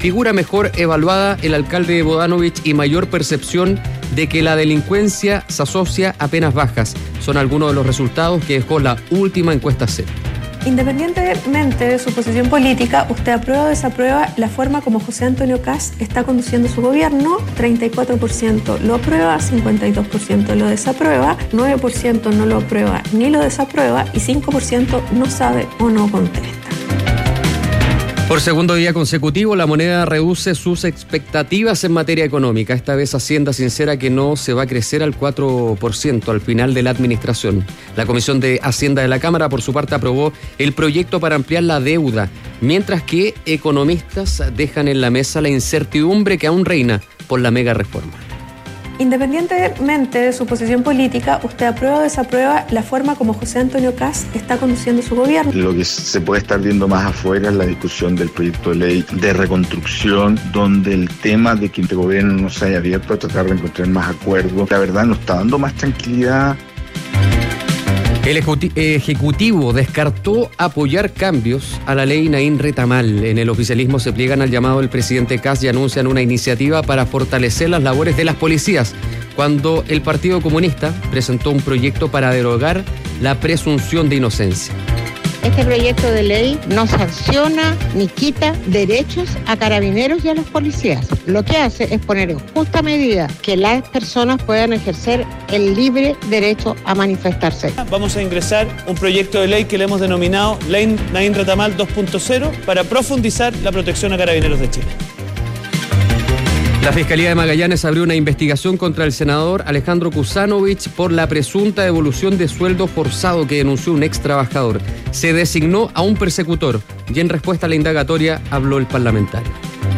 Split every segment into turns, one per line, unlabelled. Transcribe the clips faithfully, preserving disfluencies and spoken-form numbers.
figura mejor evaluada el alcalde Bodanovich y mayor percepción de que la delincuencia se asocia a penas bajas. Son algunos de los resultados que dejó la última encuesta C E P.
Independientemente de su posición política, ¿usted aprueba o desaprueba la forma como José Antonio Kast está conduciendo su gobierno? treinta y cuatro por ciento lo aprueba, cincuenta y dos por ciento lo desaprueba, nueve por ciento no lo aprueba ni lo desaprueba y cinco por ciento no sabe o no contesta.
Por segundo día consecutivo, la moneda reduce sus expectativas en materia económica. Esta vez Hacienda sincera que no se va a crecer al cuatro por ciento al final de la administración. La Comisión de Hacienda de la Cámara, por su parte, aprobó el proyecto para ampliar la deuda, mientras que economistas dejan en la mesa la incertidumbre que aún reina por la mega reforma.
Independientemente de su posición política, ¿usted aprueba o desaprueba la forma como José Antonio Kast está conduciendo su gobierno?
Lo que se puede estar viendo más afuera es la discusión del proyecto de ley de reconstrucción, donde el tema de que este gobierno no se haya abierto a tratar de encontrar más acuerdos, la verdad nos está dando más tranquilidad.
El Ejecutivo descartó apoyar cambios a la ley Naín Retamal. En el oficialismo se pliegan al llamado del presidente Kast y anuncian una iniciativa para fortalecer las labores de las policías, cuando el Partido Comunista presentó un proyecto para derogar la presunción de inocencia.
Este proyecto de ley no sanciona ni quita derechos a carabineros y a los policías. Lo que hace es poner en justa medida que las personas puedan ejercer el libre derecho a manifestarse.
Vamos a ingresar un proyecto de ley que le hemos denominado Ley Naín Retamal dos punto cero para profundizar la protección a carabineros de Chile.
La Fiscalía de Magallanes abrió una investigación contra el senador Alejandro Kuzanovich por la presunta devolución de sueldo forzado que denunció un ex trabajador. Se designó a un persecutor y en respuesta a la indagatoria habló el parlamentario.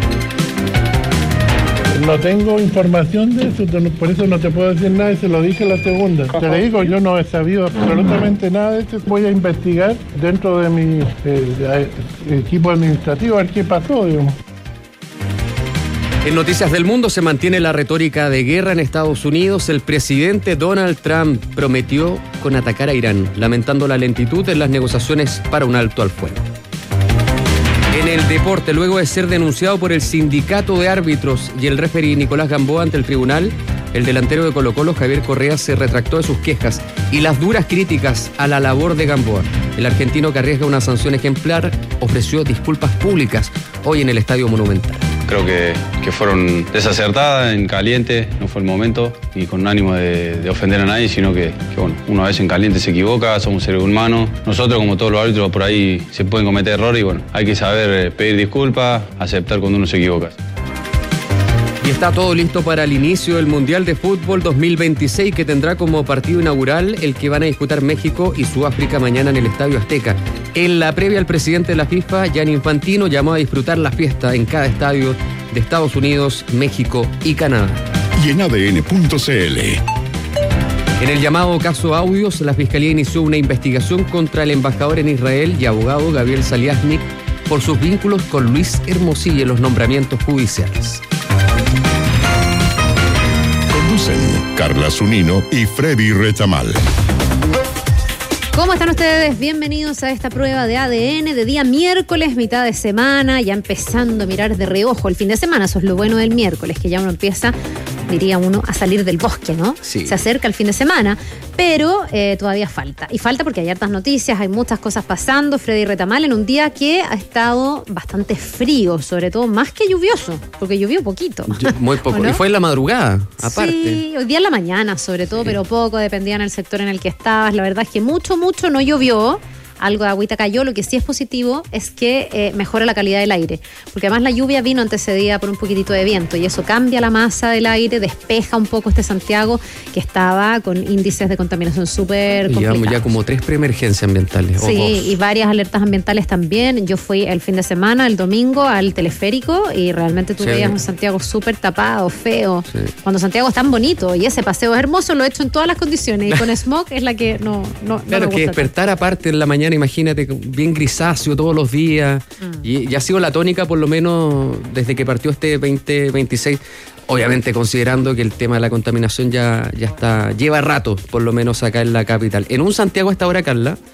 No tengo información de eso, por eso no te puedo decir nada y se lo dije la segunda. Te lo digo, yo no he sabido absolutamente nada de esto. Voy a investigar dentro de mi eh, equipo administrativo a ver qué pasó, digamos.
En Noticias del Mundo se mantiene la retórica de guerra en Estados Unidos. El presidente Donald Trump prometió con atacar a Irán, lamentando la lentitud en las negociaciones para un alto al fuego. En el deporte, luego de ser denunciado por el sindicato de árbitros y el referí Nicolás Gamboa ante el tribunal, el delantero de Colo-Colo, Javier Correa, se retractó de sus quejas y las duras críticas a la labor de Gamboa. El argentino, que arriesga una sanción ejemplar, ofreció disculpas públicas hoy en el Estadio Monumental.
Creo que, que fueron desacertadas, en caliente, no fue el momento, y con ánimo de, de ofender a nadie, sino que, que bueno, uno a veces en caliente se equivoca, somos seres humanos. Nosotros, como todos los árbitros, por ahí se pueden cometer errores y bueno, hay que saber pedir disculpas, aceptar cuando uno se equivoca.
Y está todo listo para el inicio del Mundial de Fútbol dos mil veintiséis, que tendrá como partido inaugural el que van a disputar México y Sudáfrica mañana en el Estadio Azteca. En la previa, el presidente de la FIFA, Gianni Infantino, llamó a disfrutar la fiesta en cada estadio de Estados Unidos, México y Canadá.
Y en A D N punto C L.
En el llamado caso Audios, la Fiscalía inició una investigación contra el embajador en Israel y abogado Gabriel Saliasnik por sus vínculos con Luis Hermosilla en los nombramientos judiciales.
Conducen Carla Zunino y Freddy Retamal.
¿Cómo están ustedes? Bienvenidos a esta prueba de A D N de día miércoles, mitad de semana, ya empezando a mirar de reojo el fin de semana. Eso es lo bueno del miércoles, que ya uno empieza, diría uno, a salir del bosque, ¿no?
Sí.
Se acerca el fin de semana, pero eh, todavía falta. Y falta porque hay hartas noticias, hay muchas cosas pasando. Freddy Retamal, en un día que ha estado bastante frío, sobre todo más que lluvioso, porque llovió poquito.
Muy poco. ¿No? Y fue en la madrugada, aparte.
Sí, hoy día en la mañana, sobre todo, sí. Pero poco, dependía en el sector en el que estabas. La verdad es que mucho, mucho no llovió. Algo de agüita cayó. Lo que sí es positivo es que eh, mejora la calidad del aire, porque además la lluvia vino antecedida por un poquitito de viento y eso cambia la masa del aire, despeja un poco este Santiago que estaba con índices de contaminación súper complicados.
Llevamos ya como tres preemergencias ambientales.
Sí, y varias alertas ambientales también. Yo fui el fin de semana, el domingo, al teleférico y realmente tú sí. veías un Santiago súper tapado, feo. Sí. Cuando Santiago es tan bonito y ese paseo es hermoso, lo he hecho en todas las condiciones y con smog es la que no, no,
claro,
no me
que despertar tanto. Aparte en la mañana, imagínate, bien grisáceo todos los días, mm. y, y ha sido la tónica por lo menos desde que partió este veinte veintiséis, obviamente considerando que el tema de la contaminación ya, ya está, lleva rato, por lo menos acá en la capital. En un Santiago a esta hora, Carla,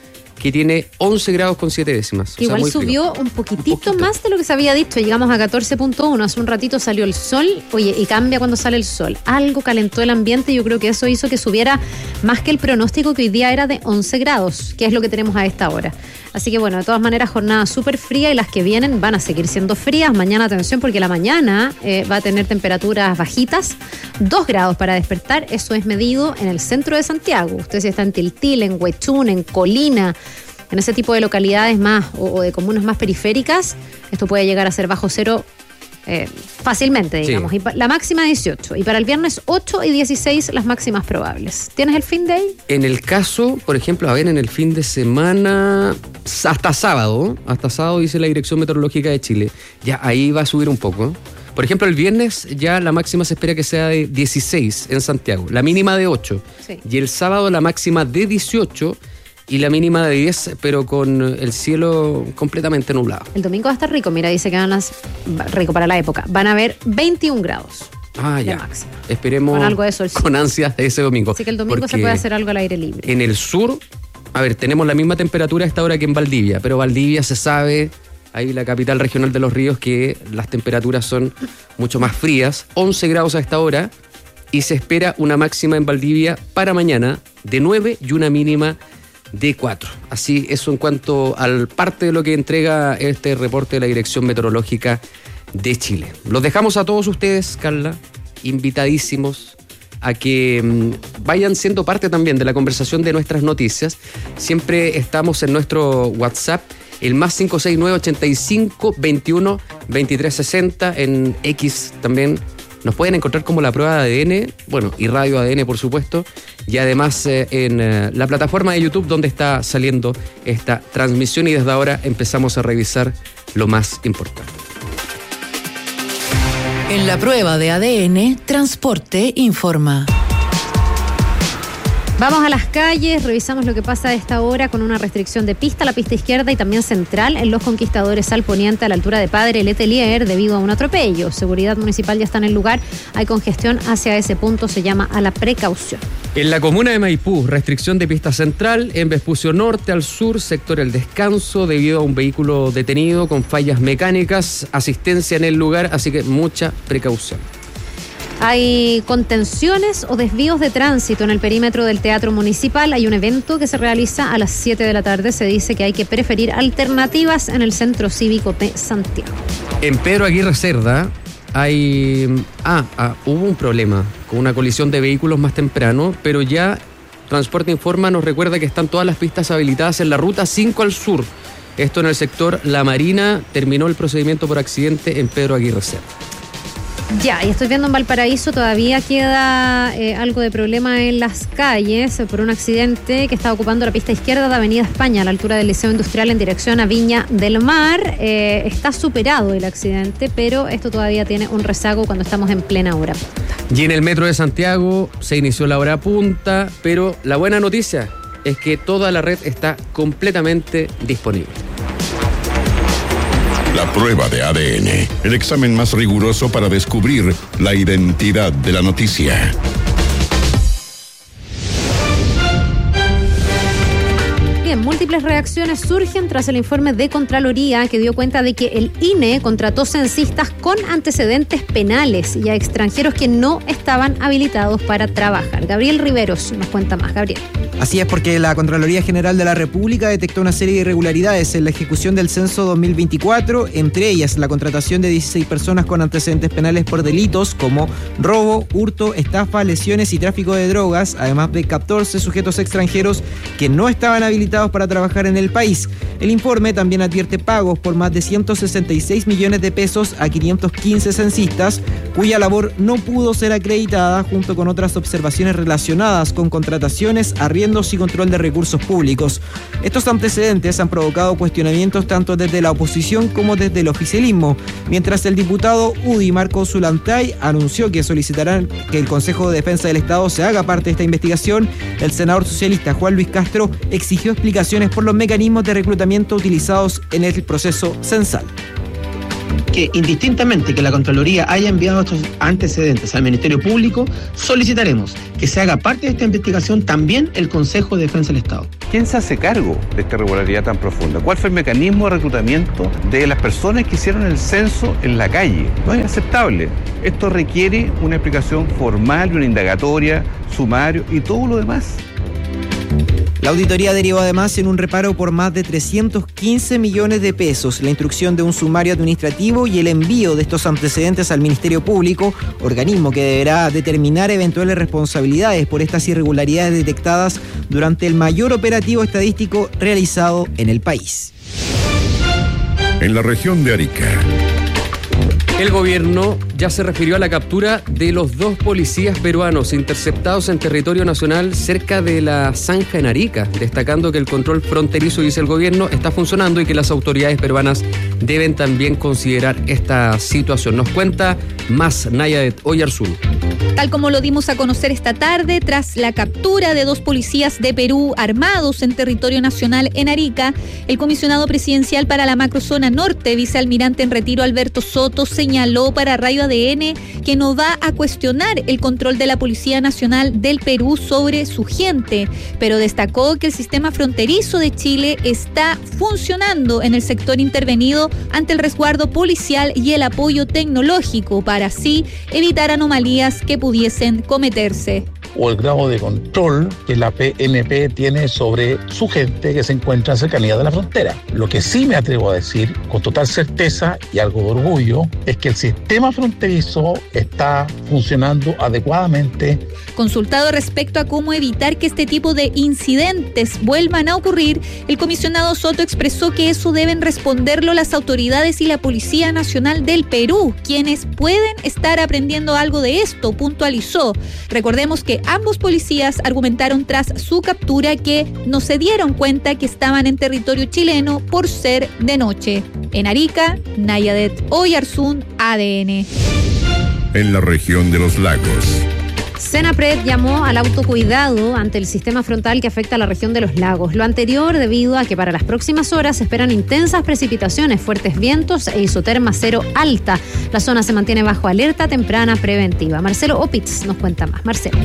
que tiene once grados con siete décimas.
Que o sea, igual subió un poquitito, un poquito más de lo que se había dicho. Llegamos a catorce punto uno. Hace un ratito salió el sol. Oye, y cambia cuando sale el sol. Algo calentó el ambiente y yo creo que eso hizo que subiera más que el pronóstico, que hoy día era de once grados, que es lo que tenemos a esta hora. Así que bueno, de todas maneras, jornada súper fría y las que vienen van a seguir siendo frías. Mañana, atención, porque la mañana eh, va a tener temperaturas bajitas. dos grados para despertar. Eso es medido en el centro de Santiago. Usted si está en Tiltil, en Huechún, en Colina, en ese tipo de localidades más o, o de comunas más periféricas, esto puede llegar a ser bajo cero eh, fácilmente, digamos. Sí. Y la máxima dieciocho. Y para el viernes ocho y dieciséis las máximas probables. ¿Tienes el fin de ahí?
En el caso, por ejemplo, a ver, en el fin de semana, hasta sábado, hasta sábado dice la Dirección Meteorológica de Chile, ya ahí va a subir un poco. Por ejemplo, el viernes ya la máxima se espera que sea de dieciséis en Santiago, la mínima de ocho. Sí. Y el sábado la máxima de dieciocho y la mínima de diez, pero con el cielo completamente nublado.
El domingo va a estar rico, mira, dice que van a, rico para la época. Van a haber veintiún grados.
Ah,
de
ya.
Máxima.
Esperemos
con, algo de sol,
con ansias de ese domingo.
Así que el domingo se puede hacer algo al aire libre.
En el sur, a ver, tenemos la misma temperatura a esta hora que en Valdivia, pero Valdivia se sabe, ahí la capital regional de los ríos, que las temperaturas son mucho más frías. once grados a esta hora y se espera una máxima en Valdivia para mañana de nueve y una mínima de cuatro. Así, eso en cuanto al parte de lo que entrega este reporte de la Dirección Meteorológica de Chile. Los dejamos a todos ustedes, Carla, invitadísimos a que mmm, vayan siendo parte también de la conversación de nuestras noticias. Siempre estamos en nuestro WhatsApp, el más cinco seis nueve, ochenta y cinco, veintiuno, veintitrés sesenta, en X también. Nos pueden encontrar como La Prueba de A D N, bueno, y Radio A D N, por supuesto, y además eh, en eh, la plataforma de YouTube donde está saliendo esta transmisión, y desde ahora empezamos a revisar lo más importante.
En La Prueba de A D N, Transporte informa.
Vamos a las calles, revisamos lo que pasa a esta hora con una restricción de pista, la pista izquierda y también central en Los Conquistadores al poniente a la altura de Padre Letelier debido a un atropello. Seguridad municipal ya está en el lugar, hay congestión hacia ese punto, se llama a la precaución.
En la comuna de Maipú, restricción de pista central, en Vespucio Norte al sur, sector El Descanso, debido a un vehículo detenido con fallas mecánicas, asistencia en el lugar, así que mucha precaución.
Hay contenciones o desvíos de tránsito en el perímetro del Teatro Municipal. Hay un evento que se realiza a las siete de la tarde. Se dice que hay que preferir alternativas en el Centro Cívico de Santiago.
En Pedro Aguirre Cerda hay... Ah, ah, hubo un problema con una colisión de vehículos más temprano, pero ya Transporte Informa nos recuerda que están todas las pistas habilitadas en la ruta cinco al sur. Esto en el sector La Marina. Terminó el procedimiento por accidente en Pedro Aguirre Cerda.
Ya, y estoy viendo en Valparaíso todavía queda eh, algo de problema en las calles por un accidente que está ocupando la pista izquierda de Avenida España a la altura del Liceo Industrial en dirección a Viña del Mar. Eh, está superado el accidente, pero esto todavía tiene un rezago cuando estamos en plena hora punta.
Y en el metro de Santiago se inició la hora punta, pero la buena noticia es que toda la red está completamente disponible.
La prueba de A D N, el examen más riguroso para descubrir la identidad de la noticia.
Múltiples reacciones surgen tras el informe de Contraloría que dio cuenta de que el I N E contrató censistas con antecedentes penales y a extranjeros que no estaban habilitados para trabajar. Gabriel Riveros nos cuenta más. Gabriel.
Así es, porque la Contraloría General de la República detectó una serie de irregularidades en la ejecución del censo dos mil veinticuatro, entre ellas la contratación de dieciséis personas con antecedentes penales por delitos como robo, hurto, estafa, lesiones y tráfico de drogas, además de catorce sujetos extranjeros que no estaban habilitados para trabajar en el país. El informe también advierte pagos por más de ciento sesenta y seis millones de pesos a quinientos quince censistas, cuya labor no pudo ser acreditada, junto con otras observaciones relacionadas con contrataciones, arriendos y control de recursos públicos. Estos antecedentes han provocado cuestionamientos tanto desde la oposición como desde el oficialismo, mientras el diputado U D I, Marco Zulantay, anunció que solicitarán que el Consejo de Defensa del Estado se haga parte de esta investigación. El senador socialista Juan Luis Castro exigió explicaciones por los mecanismos de reclutamiento utilizados en el proceso censal.
que indistintamente que la Contraloría haya enviado estos antecedentes al Ministerio Público, solicitaremos que se haga parte de esta investigación también el Consejo de Defensa del Estado.
¿Quién se hace cargo de esta irregularidad tan profunda? ¿Cuál fue el mecanismo de reclutamiento de las personas que hicieron el censo en la calle? No es aceptable. Esto requiere una explicación formal y una indagatoria, sumario y todo lo demás.
La auditoría derivó además en un reparo por más de trescientos quince millones de pesos, la instrucción de un sumario administrativo y el envío de estos antecedentes al Ministerio Público, organismo que deberá determinar eventuales responsabilidades por estas irregularidades detectadas durante el mayor operativo estadístico realizado en el país.
En la región de Arica.
El gobierno ya se refirió a la captura de los dos policías peruanos interceptados en territorio nacional cerca de la zanja en Arica, destacando que el control fronterizo, dice el gobierno, está funcionando y que las autoridades peruanas deben también considerar esta situación. Nos cuenta más Nayadet Oyarzún.
Tal como lo dimos a conocer esta tarde, tras la captura de dos policías de Perú armados en territorio nacional en Arica, el comisionado presidencial para la macrozona norte, vicealmirante en retiro Alberto Soto, señaló para Radio A D N que no va a cuestionar el control de la Policía Nacional del Perú sobre su gente, pero destacó que el sistema fronterizo de Chile está funcionando en el sector intervenido ante el resguardo policial y el apoyo tecnológico para así evitar anomalías que pudiesen cometerse.
O el grado de control que la P N P tiene sobre su gente que se encuentra en cercanía de la frontera. Lo que sí me atrevo a decir con total certeza y algo de orgullo es que el sistema fronterizo está funcionando adecuadamente.
Consultado respecto a cómo evitar que este tipo de incidentes vuelvan a ocurrir, el comisionado Soto expresó que eso deben responderlo las autoridades y la Policía Nacional del Perú, quienes pueden estar aprendiendo algo de esto, puntualizó. Recordemos que ambos policías argumentaron tras su captura que no se dieron cuenta que estaban en territorio chileno por ser de noche. En Arica, Nayadet Oyarzún, A D N.
En la región de los lagos.
Senapred llamó al autocuidado ante el sistema frontal que afecta a la región de los lagos. Lo anterior debido a que para las próximas horas se esperan intensas precipitaciones, fuertes vientos e isoterma cero alta. La zona se mantiene bajo alerta temprana preventiva. Marcelo Opitz nos cuenta más. Marcelo.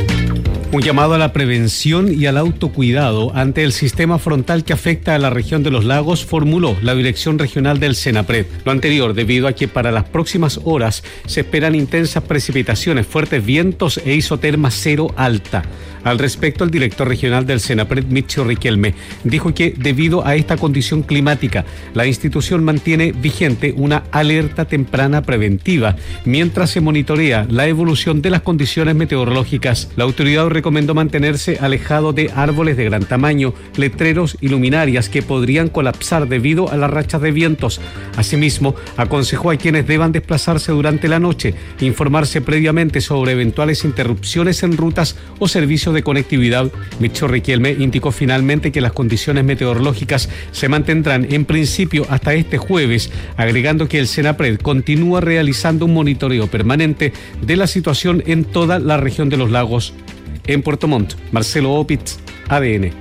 Un llamado a la prevención y al autocuidado ante el sistema frontal que afecta a la región de los lagos formuló la Dirección Regional del Senapred. Lo anterior debido a que para las próximas horas se esperan intensas precipitaciones, fuertes vientos e isoterma cero alta. Al respecto, el director regional del Senapred, Michio Riquelme, dijo que debido a esta condición climática, la institución mantiene vigente una alerta temprana preventiva mientras se monitorea la evolución de las condiciones meteorológicas. La autoridad recomendó mantenerse alejado de árboles de gran tamaño, letreros y luminarias que podrían colapsar debido a las rachas de vientos. Asimismo, aconsejó a quienes deban desplazarse durante la noche informarse previamente sobre eventuales interrupciones en rutas o servicios de conectividad. Michio Riquelme indicó finalmente que las condiciones meteorológicas se mantendrán en principio hasta este jueves, agregando que el Senapred continúa realizando un monitoreo permanente de la situación en toda la región de los lagos. En Puerto Montt, Marcelo Opitz, A D N.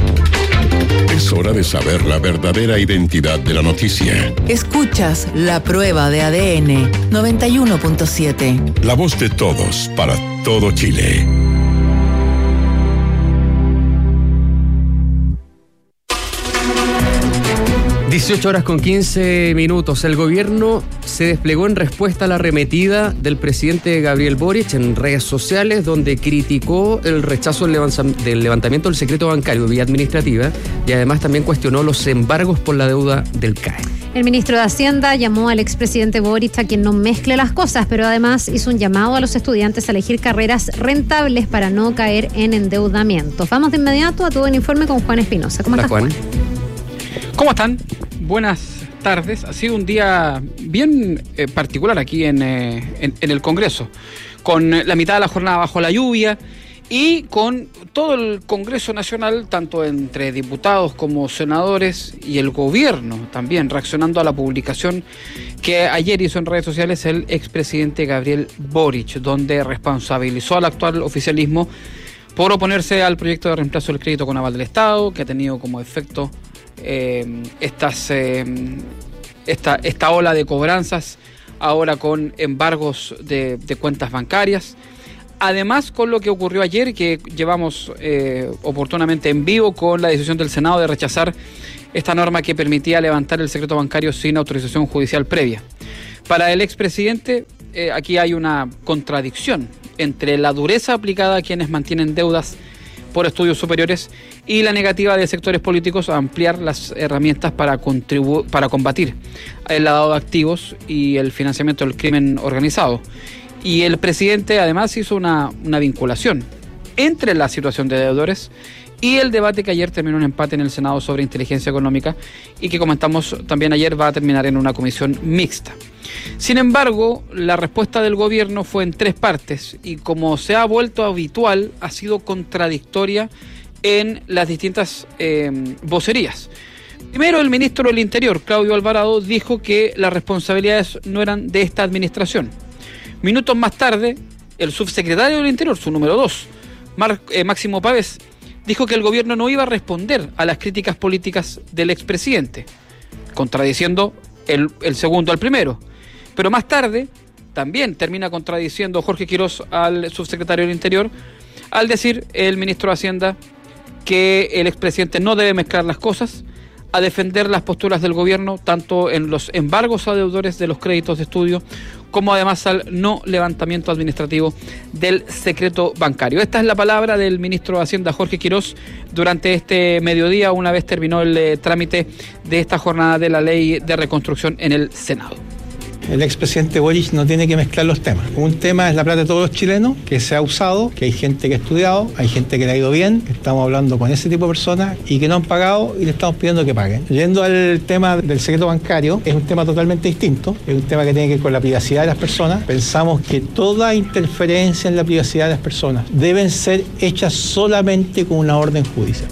Es hora de saber la verdadera identidad de la noticia.
Escuchas La Prueba de A D N noventa y uno punto siete.
La voz de todos para todo Chile.
dieciocho horas con quince minutos. El gobierno se desplegó en respuesta a la arremetida del presidente Gabriel Boric en redes sociales, donde criticó el rechazo del levantamiento del secreto bancario vía administrativa y además también cuestionó los embargos por la deuda del C A E.
El ministro de Hacienda llamó al expresidente Boric a quien no mezcle las cosas, pero además hizo un llamado a los estudiantes a elegir carreras rentables para no caer en endeudamiento. Vamos de inmediato a todo el informe con Juan Espinosa. ¿Cómo estás, Juan?
¿Cómo están? Buenas tardes. Ha sido un día bien eh, particular aquí en, eh, en, en el Congreso, con la mitad de la jornada bajo la lluvia y con todo el Congreso Nacional, tanto entre diputados como senadores y el gobierno también reaccionando a la publicación que ayer hizo en redes sociales el expresidente Gabriel Boric, donde responsabilizó al actual oficialismo por oponerse al proyecto de reemplazo del crédito con aval del Estado, que ha tenido como efecto Eh, estas, eh, esta, esta ola de cobranzas, ahora con embargos de, de cuentas bancarias. Además, con lo que ocurrió ayer, que llevamos eh, oportunamente en vivo con la decisión del Senado de rechazar esta norma que permitía levantar el secreto bancario sin autorización judicial previa. Para el expresidente, eh, aquí hay una contradicción entre la dureza aplicada a quienes mantienen deudas por estudios superiores y la negativa de sectores políticos a ampliar las herramientas para contribu- para combatir el lavado de activos y el financiamiento del crimen organizado. Y el presidente además hizo una, una vinculación entre la situación de deudores y el debate que ayer terminó en empate en el Senado sobre inteligencia económica y que comentamos también ayer va a terminar en una comisión mixta. Sin embargo, la respuesta del gobierno fue en tres partes y, como se ha vuelto habitual, ha sido contradictoria en las distintas eh, vocerías. Primero, el ministro del Interior, Claudio Alvarado, dijo que las responsabilidades no eran de esta administración. Minutos más tarde, el subsecretario del Interior, su número dos, Mar, eh, Máximo Pavés, dijo que el gobierno no iba a responder a las críticas políticas del expresidente, contradiciendo el, el segundo al primero. Pero más tarde, también termina contradiciendo Jorge Quirós al subsecretario del Interior, al decir el ministro de Hacienda que el expresidente no debe mezclar las cosas, a defender las posturas del gobierno, tanto en los embargos a deudores de los créditos de estudio, como además al no levantamiento administrativo del secreto bancario. Esta es la palabra del ministro de Hacienda, Jorge Quirós, durante este mediodía, una vez terminó el eh, trámite de esta jornada de la ley de reconstrucción en el Senado.
El expresidente Boric no tiene que mezclar los temas. Un tema es la plata de todos los chilenos, que se ha usado, que hay gente que ha estudiado, hay gente que le ha ido bien, que estamos hablando con ese tipo de personas y que no han pagado y le estamos pidiendo que paguen. Yendo al tema del secreto bancario, es un tema totalmente distinto, es un tema que tiene que ver con la privacidad de las personas. Pensamos que toda interferencia en la privacidad de las personas deben ser hechas solamente con una orden judicial.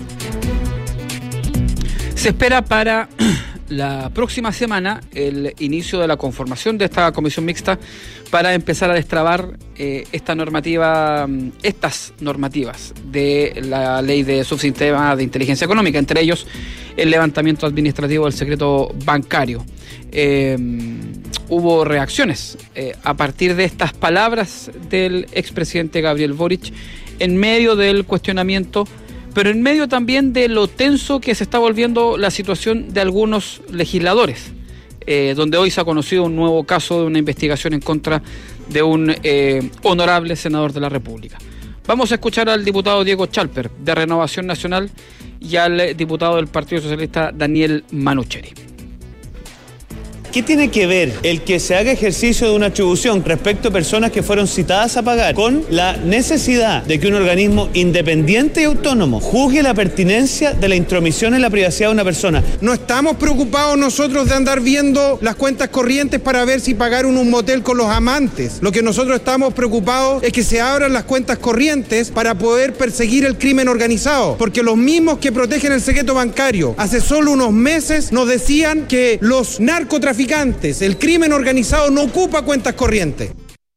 Se espera para la próxima semana el inicio de la conformación de esta comisión mixta para empezar a destrabar eh, esta normativa, estas normativas de la ley de subsistema de inteligencia económica, entre ellos el levantamiento administrativo del secreto bancario. Eh, hubo reacciones eh, a partir de estas palabras del expresidente Gabriel Boric en medio del cuestionamiento, pero en medio también de lo tenso que se está volviendo la situación de algunos legisladores, eh, donde hoy se ha conocido un nuevo caso de una investigación en contra de un eh, honorable senador de la República. Vamos a escuchar al diputado Diego Chalper, de Renovación Nacional, y al diputado del Partido Socialista, Daniel Manucheri.
¿Qué tiene que ver el que se haga ejercicio de una atribución respecto a personas que fueron citadas a pagar con la necesidad de que un organismo independiente y autónomo juzgue la pertinencia de la intromisión en la privacidad de una persona?
No estamos preocupados nosotros de andar viendo las cuentas corrientes para ver si pagaron un motel con los amantes. Lo que nosotros estamos preocupados es que se abran las cuentas corrientes para poder perseguir el crimen organizado. Porque los mismos que protegen el secreto bancario hace solo unos meses nos decían que los narcotraficantes, el crimen organizado, no ocupa cuentas corrientes.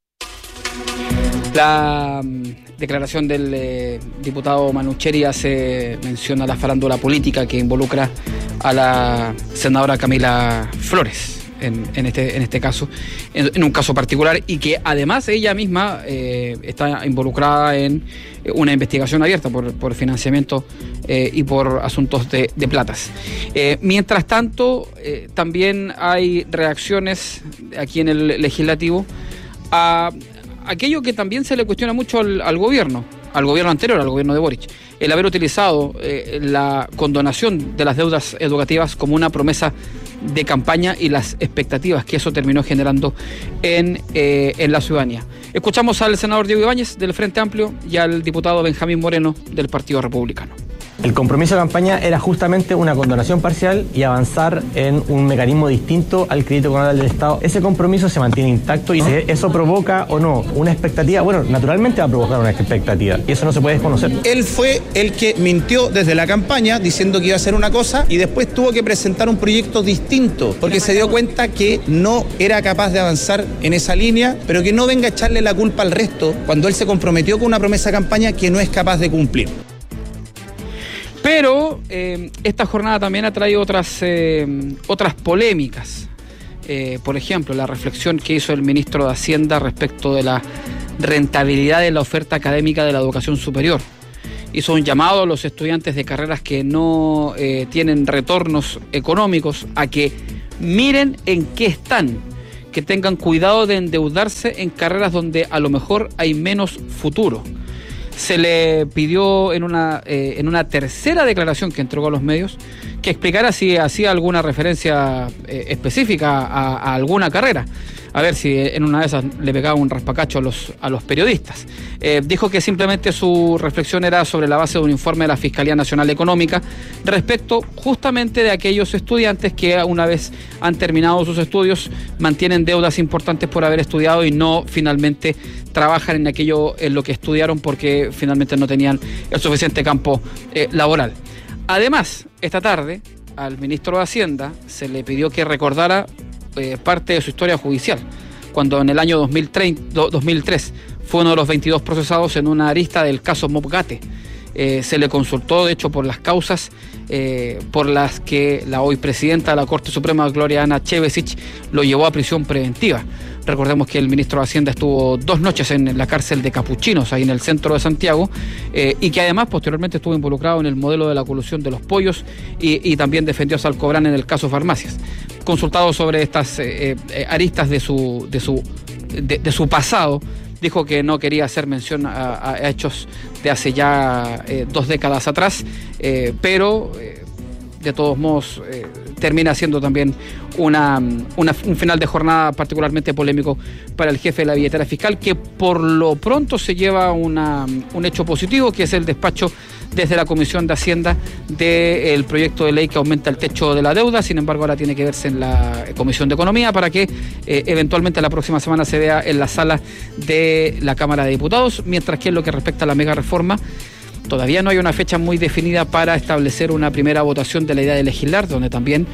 La um, declaración del eh, diputado Manucheri hace mención a la farándula política que involucra a la senadora Camila Flores en, en, este, en este caso, en, en un caso particular, y que además ella misma eh, está involucrada en una investigación abierta por, por financiamiento eh, y por asuntos de, de platas. Eh, mientras tanto, eh, también hay reacciones aquí en el legislativo a aquello que también se le cuestiona mucho al, al gobierno, al gobierno anterior, al gobierno de Boric, el haber utilizado eh, la condonación de las deudas educativas como una promesa de campaña y las expectativas que eso terminó generando en, eh, en la ciudadanía. Escuchamos al senador Diego Ibáñez del Frente Amplio y al diputado Benjamín Moreno del Partido Republicano.
El compromiso de campaña era justamente una condonación parcial y avanzar en un mecanismo distinto al crédito comunal del Estado. Ese compromiso se mantiene intacto y eso provoca o no una expectativa. Bueno, naturalmente va a provocar una expectativa y eso no se puede desconocer.
Él fue el que mintió desde la campaña diciendo que iba a hacer una cosa y después tuvo que presentar un proyecto distinto porque se dio cuenta que no era capaz de avanzar en esa línea, pero que no venga a echarle la culpa al resto cuando él se comprometió con una promesa de campaña que no es capaz de cumplir.
Pero eh, esta jornada también ha traído otras, eh, otras polémicas. eh, por ejemplo, la reflexión que hizo el ministro de Hacienda respecto de la rentabilidad de la oferta académica de la educación superior. Hizo un llamado a los estudiantes de carreras que no eh, tienen retornos económicos a que miren en qué están, que tengan cuidado de endeudarse en carreras donde a lo mejor hay menos futuro. Se le pidió en una, eh, en una tercera declaración que entregó a los medios que explicara si hacía alguna referencia eh, específica a, a alguna carrera. A ver si en una de esas le pegaba un raspacacho a los, a los periodistas. Eh, dijo que simplemente su reflexión era sobre la base de un informe de la Fiscalía Nacional Económica respecto justamente de aquellos estudiantes que una vez han terminado sus estudios mantienen deudas importantes por haber estudiado y no finalmente trabajan en aquello en lo que estudiaron porque finalmente no tenían el suficiente campo eh, laboral. Además, esta tarde al ministro de Hacienda se le pidió que recordara Eh, parte de su historia judicial, cuando en el año dos mil tres fue uno de los veintidós procesados en una arista del caso Mopgate. Eh, se le consultó, de hecho, por las causas eh, por las que la hoy presidenta de la Corte Suprema, Gloria Ana Chevesich, lo llevó a prisión preventiva. Recordemos que el ministro de Hacienda estuvo dos noches en la cárcel de Capuchinos, ahí en el centro de Santiago, eh, y que además posteriormente estuvo involucrado en el modelo de la colusión de los pollos y, y también defendió a Salcobrán en el caso Farmacias. Consultado sobre estas eh, eh, aristas de su, de su, de, de su pasado, dijo que no quería hacer mención a, a hechos de hace ya eh, dos décadas atrás, eh, pero eh, de todos modos eh, termina siendo también una, una, un final de jornada particularmente polémico para el jefe de la billetera fiscal, que por lo pronto se lleva una, un hecho positivo, que es el despacho desde la Comisión de Hacienda del proyecto de ley que aumenta el techo de la deuda. Sin embargo, ahora tiene que verse en la Comisión de Economía para que eh, eventualmente la próxima semana se vea en la sala de la Cámara de Diputados, mientras que en lo que respecta a la mega reforma todavía no hay una fecha muy definida para establecer una primera votación de la idea de legislar, donde también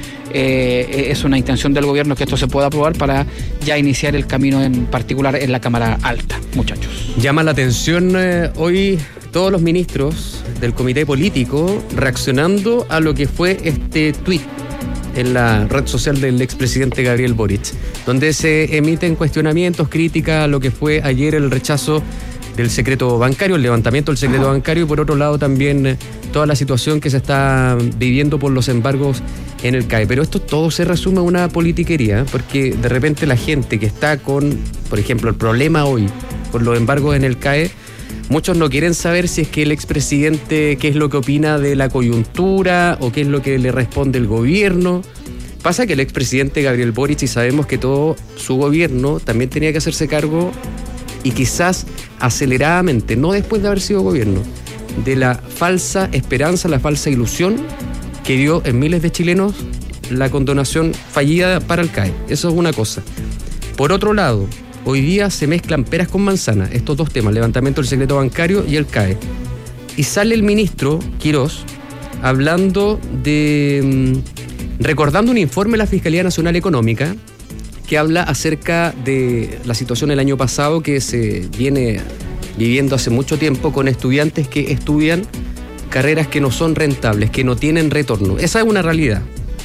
eh, es una intención del gobierno que esto se pueda aprobar para ya iniciar el camino en particular en la Cámara Alta, muchachos.
Llama la atención eh, hoy todos los ministros del comité político reaccionando a lo que fue este tuit en la red social del expresidente Gabriel Boric, donde se emiten cuestionamientos, críticas a lo que fue ayer el rechazo del secreto bancario, el levantamiento del secreto Ajá. bancario, y por otro lado también eh, toda la situación que se está viviendo por los embargos en el C A E. Pero esto todo se resume a una politiquería, porque de repente la gente que está con, por ejemplo, el problema hoy con los embargos en el C A E, muchos no quieren saber si es que el expresidente, qué es lo que opina de la coyuntura o qué es lo que le responde el gobierno. Pasa que el expresidente Gabriel Boric, y sabemos que todo su gobierno también tenía que hacerse cargo, y quizás aceleradamente, no después de haber sido gobierno, de la falsa esperanza, la falsa ilusión que dio en miles de chilenos la condonación fallida para el C A E. Eso es una cosa. Por otro lado, hoy día se mezclan peras con manzanas, estos dos temas, levantamiento del secreto bancario y el C A E. Y sale el ministro Quirós hablando de, recordando un informe de la Fiscalía Nacional Económica que habla acerca de la situación el año pasado que se viene viviendo hace mucho tiempo con estudiantes que estudian carreras que no son rentables, que no tienen retorno. Esa es una realidad.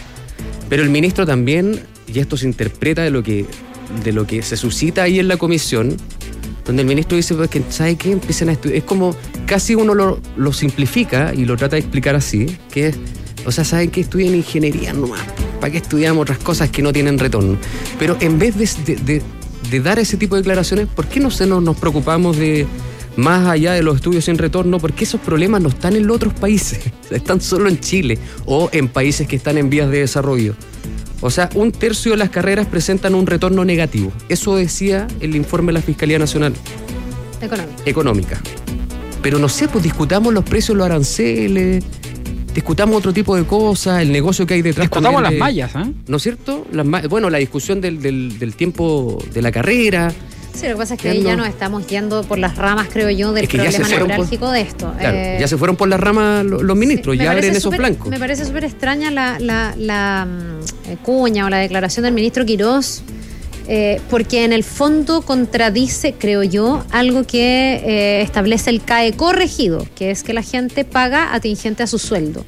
Pero el ministro también, y esto se interpreta de lo que, de lo que se suscita ahí en la comisión, donde el ministro dice, pues, que ¿sabe qué? Empiecen a estudiar. Es como casi uno lo, lo simplifica y lo trata de explicar así, que es, o sea, ¿saben que estudian ingeniería nomás? ¿Para qué estudiamos otras cosas que no tienen retorno? Pero en vez de, de, de dar ese tipo de declaraciones, ¿por qué no se nos, nos preocupamos de más allá de los estudios sin retorno? Porque esos problemas no están en los otros países, están solo en Chile o en países que están en vías de desarrollo. O sea, un tercio de las carreras presentan un retorno negativo. Eso decía el informe de la Fiscalía Nacional
Económica.
Económica. Pero no sé, pues discutamos los precios, los aranceles, discutamos otro tipo de cosas, el negocio que hay detrás.
Discutamos las
de,
mallas, ¿eh?
¿No es cierto? Las, bueno, la discusión del, del, del tiempo de la carrera.
Sí, lo que pasa es que ahí ya nos estamos yendo por las ramas, creo yo, del es que problema neurálgico por, de esto.
Claro,
eh,
ya se fueron por las ramas los, los ministros, sí, ya abren esos
super,
blancos.
Me parece súper extraña la, la, la eh, cuña o la declaración del ministro Quirós, eh, porque en el fondo contradice, creo yo, algo que eh, establece el C A E corregido, que es que la gente paga atingente a su sueldo.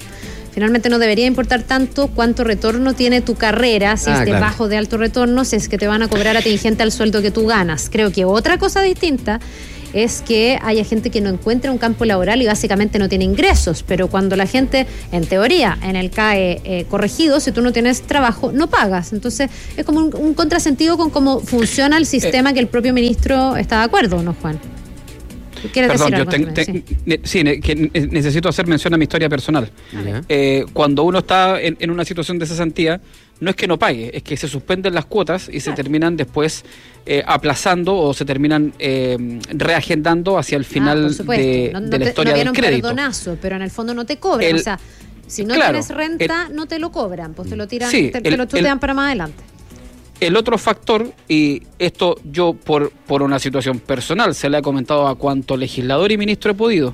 finalmente no debería importar tanto cuánto retorno tiene tu carrera, si
Ah,
es de
claro.
bajo o de alto retorno, si es que te van a cobrar atingente al sueldo que tú ganas. Creo que otra cosa distinta es que haya gente que no encuentra un campo laboral y básicamente no tiene ingresos, pero cuando la gente, en teoría, en el C A E eh, corregido, si tú no tienes trabajo, no pagas. Entonces es como un, un contrasentido con cómo funciona el sistema, que el propio ministro está de acuerdo, ¿no, Juan? ¿Quieres
Perdón,
decir
yo
algo
te-
también?
te- ne- sí, ne- que ne- necesito hacer mención a mi historia personal. Eh, cuando uno está en, en una situación de cesantía, no es que no pague, es que se suspenden las cuotas y se terminan después eh, aplazando o se terminan eh, reagendando hacia el
Ah,
final
por supuesto.
de,
no, no
de la
te-
historia
no
del
viene un
crédito.
perdonazo, pero en el fondo no te cobran.
El-
o sea, si no
claro,
tienes renta, no te lo cobran, pues te lo tiran,
Sí,
te, te
el-
lo chutean
el-
para más adelante.
El otro factor, y esto yo por, por una situación personal, se le ha comentado a cuanto legislador y ministro he podido,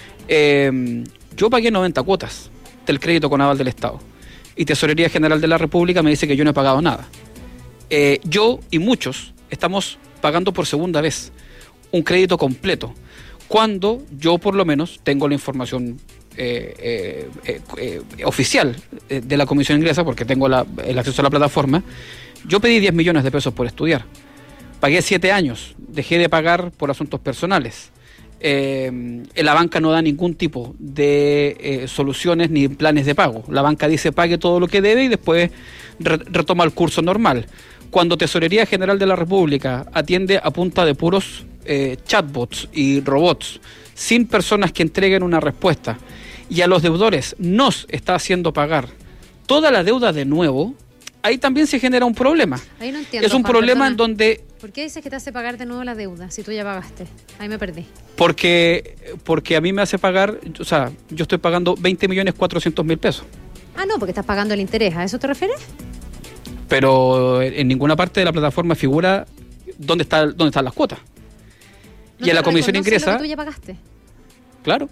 eh, yo pagué noventa cuotas del crédito con aval del Estado. Y Tesorería General de la República me dice que yo no he pagado nada. Eh, yo y muchos estamos pagando por segunda vez un crédito completo, cuando yo por lo menos tengo la información eh, eh, eh, eh, oficial eh, de la Comisión Ingresa, porque tengo la- el acceso a la plataforma. Yo pedí diez millones de pesos por estudiar. Pagué siete años. Dejé de pagar por asuntos personales. Eh, la banca no da ningún tipo de eh, soluciones ni planes de pago. La banca dice pague todo lo que debe y después re- retoma el curso normal. Cuando Tesorería General de la República atiende a punta de puros eh, chatbots y robots, sin personas que entreguen una respuesta, y a los deudores nos está haciendo pagar toda la deuda de nuevo, ahí también se genera un problema.
Ahí no entiendo,
Es un
Juan,
problema
perdona.
en donde,
¿Por qué dices que te hace pagar de nuevo la deuda si tú ya pagaste? Ahí me perdí.
porque, porque a mí me hace pagar, o sea, yo estoy pagando veinte millones cuatrocientos mil pesos,
Ah, no, porque estás pagando el interés. ¿A eso te refieres?
pero en ninguna parte de la plataforma figura dónde, está, dónde están las cuotas.
No
y a
te
la comisión
reconoce lo
ingresa,
que tú ya pagaste.
claro.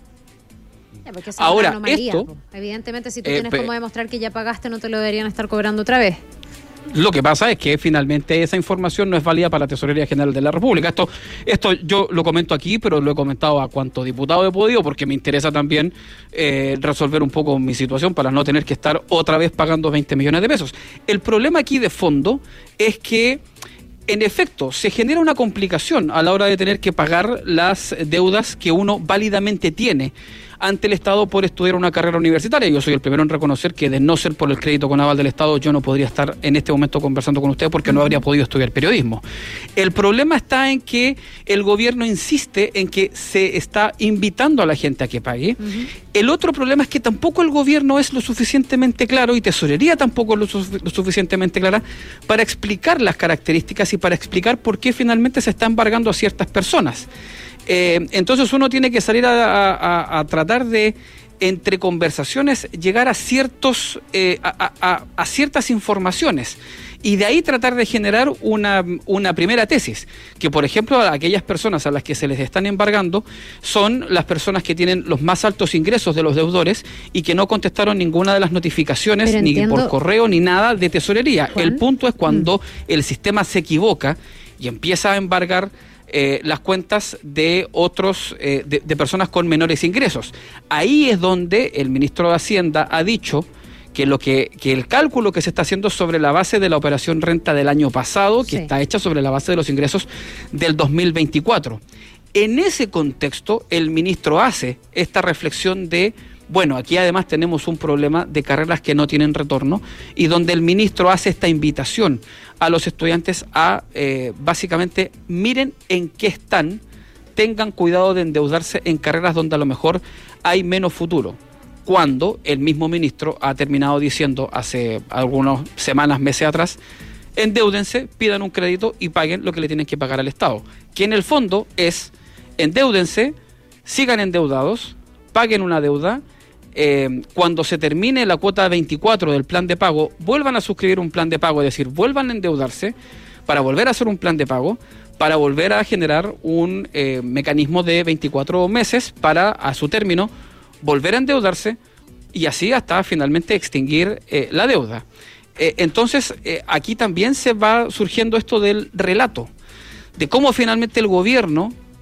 Ya, porque esa es
Ahora,
una anomalía,
esto-
po. Evidentemente, si tú
eh,
tienes
pe-
cómo demostrar que ya pagaste, no te lo deberían estar cobrando otra vez.
Lo que pasa es que finalmente esa información no es válida para la Tesorería General de la República. Esto, esto yo lo comento aquí, pero lo he comentado a cuanto diputado he podido, porque me interesa también eh, resolver un poco mi situación para no tener que estar otra vez pagando veinte millones de pesos. El problema aquí de fondo es que, en efecto, se genera una complicación a la hora de tener que pagar las deudas que uno válidamente tiene ante el Estado por estudiar una carrera universitaria. Yo soy el primero en reconocer que, de no ser por el crédito con aval del Estado, yo no podría estar en este momento conversando con usted, porque no habría podido estudiar periodismo. El problema está en que el gobierno insiste en que se está invitando a la gente a que pague. El otro problema es que tampoco el gobierno es lo suficientemente claro, y Tesorería tampoco es lo, su- lo suficientemente clara, para explicar las características y para explicar por qué finalmente se está embargando a ciertas personas. Eh, entonces uno tiene que salir a, a- a tratar de, entre conversaciones, llegar a ciertos eh, a, a- a ciertas informaciones, y de ahí tratar de generar una, una primera tesis, que por ejemplo a aquellas personas a las que se les están embargando son las personas que tienen los más altos ingresos de los deudores y que no contestaron ninguna de las notificaciones,
Pero
ni
entiendo-
por correo ni nada de Tesorería.
Juan.
El punto es cuando el sistema se equivoca y empieza a embargar eh, las cuentas de otros, eh, de, de personas con menores ingresos. Ahí es donde el ministro de Hacienda ha dicho que lo que, que el cálculo que se está haciendo sobre la base de la operación renta del año pasado, que
Sí.
está hecha sobre la base de los ingresos del dos mil veinticuatro. En ese contexto, el ministro hace esta reflexión de, bueno, aquí además tenemos un problema de carreras que no tienen retorno, y donde el ministro hace esta invitación a los estudiantes a, eh, básicamente, miren en qué están, tengan cuidado de endeudarse en carreras donde a lo mejor hay menos futuro, cuando el mismo ministro ha terminado diciendo hace algunas semanas, meses atrás, endéudense, pidan un crédito y paguen lo que le tienen que pagar al Estado, que en el fondo es endéudense, sigan endeudados, paguen una deuda, eh, cuando se termine la cuota veinticuatro del plan de pago, vuelvan a suscribir un plan de pago, es decir, vuelvan a endeudarse para volver a hacer un plan de pago, para volver a generar un eh, mecanismo de veinticuatro meses para, a su término, volver a endeudarse y así hasta finalmente extinguir eh, la deuda. Eh, entonces, eh, aquí también se va surgiendo esto del relato, de cómo finalmente el gobierno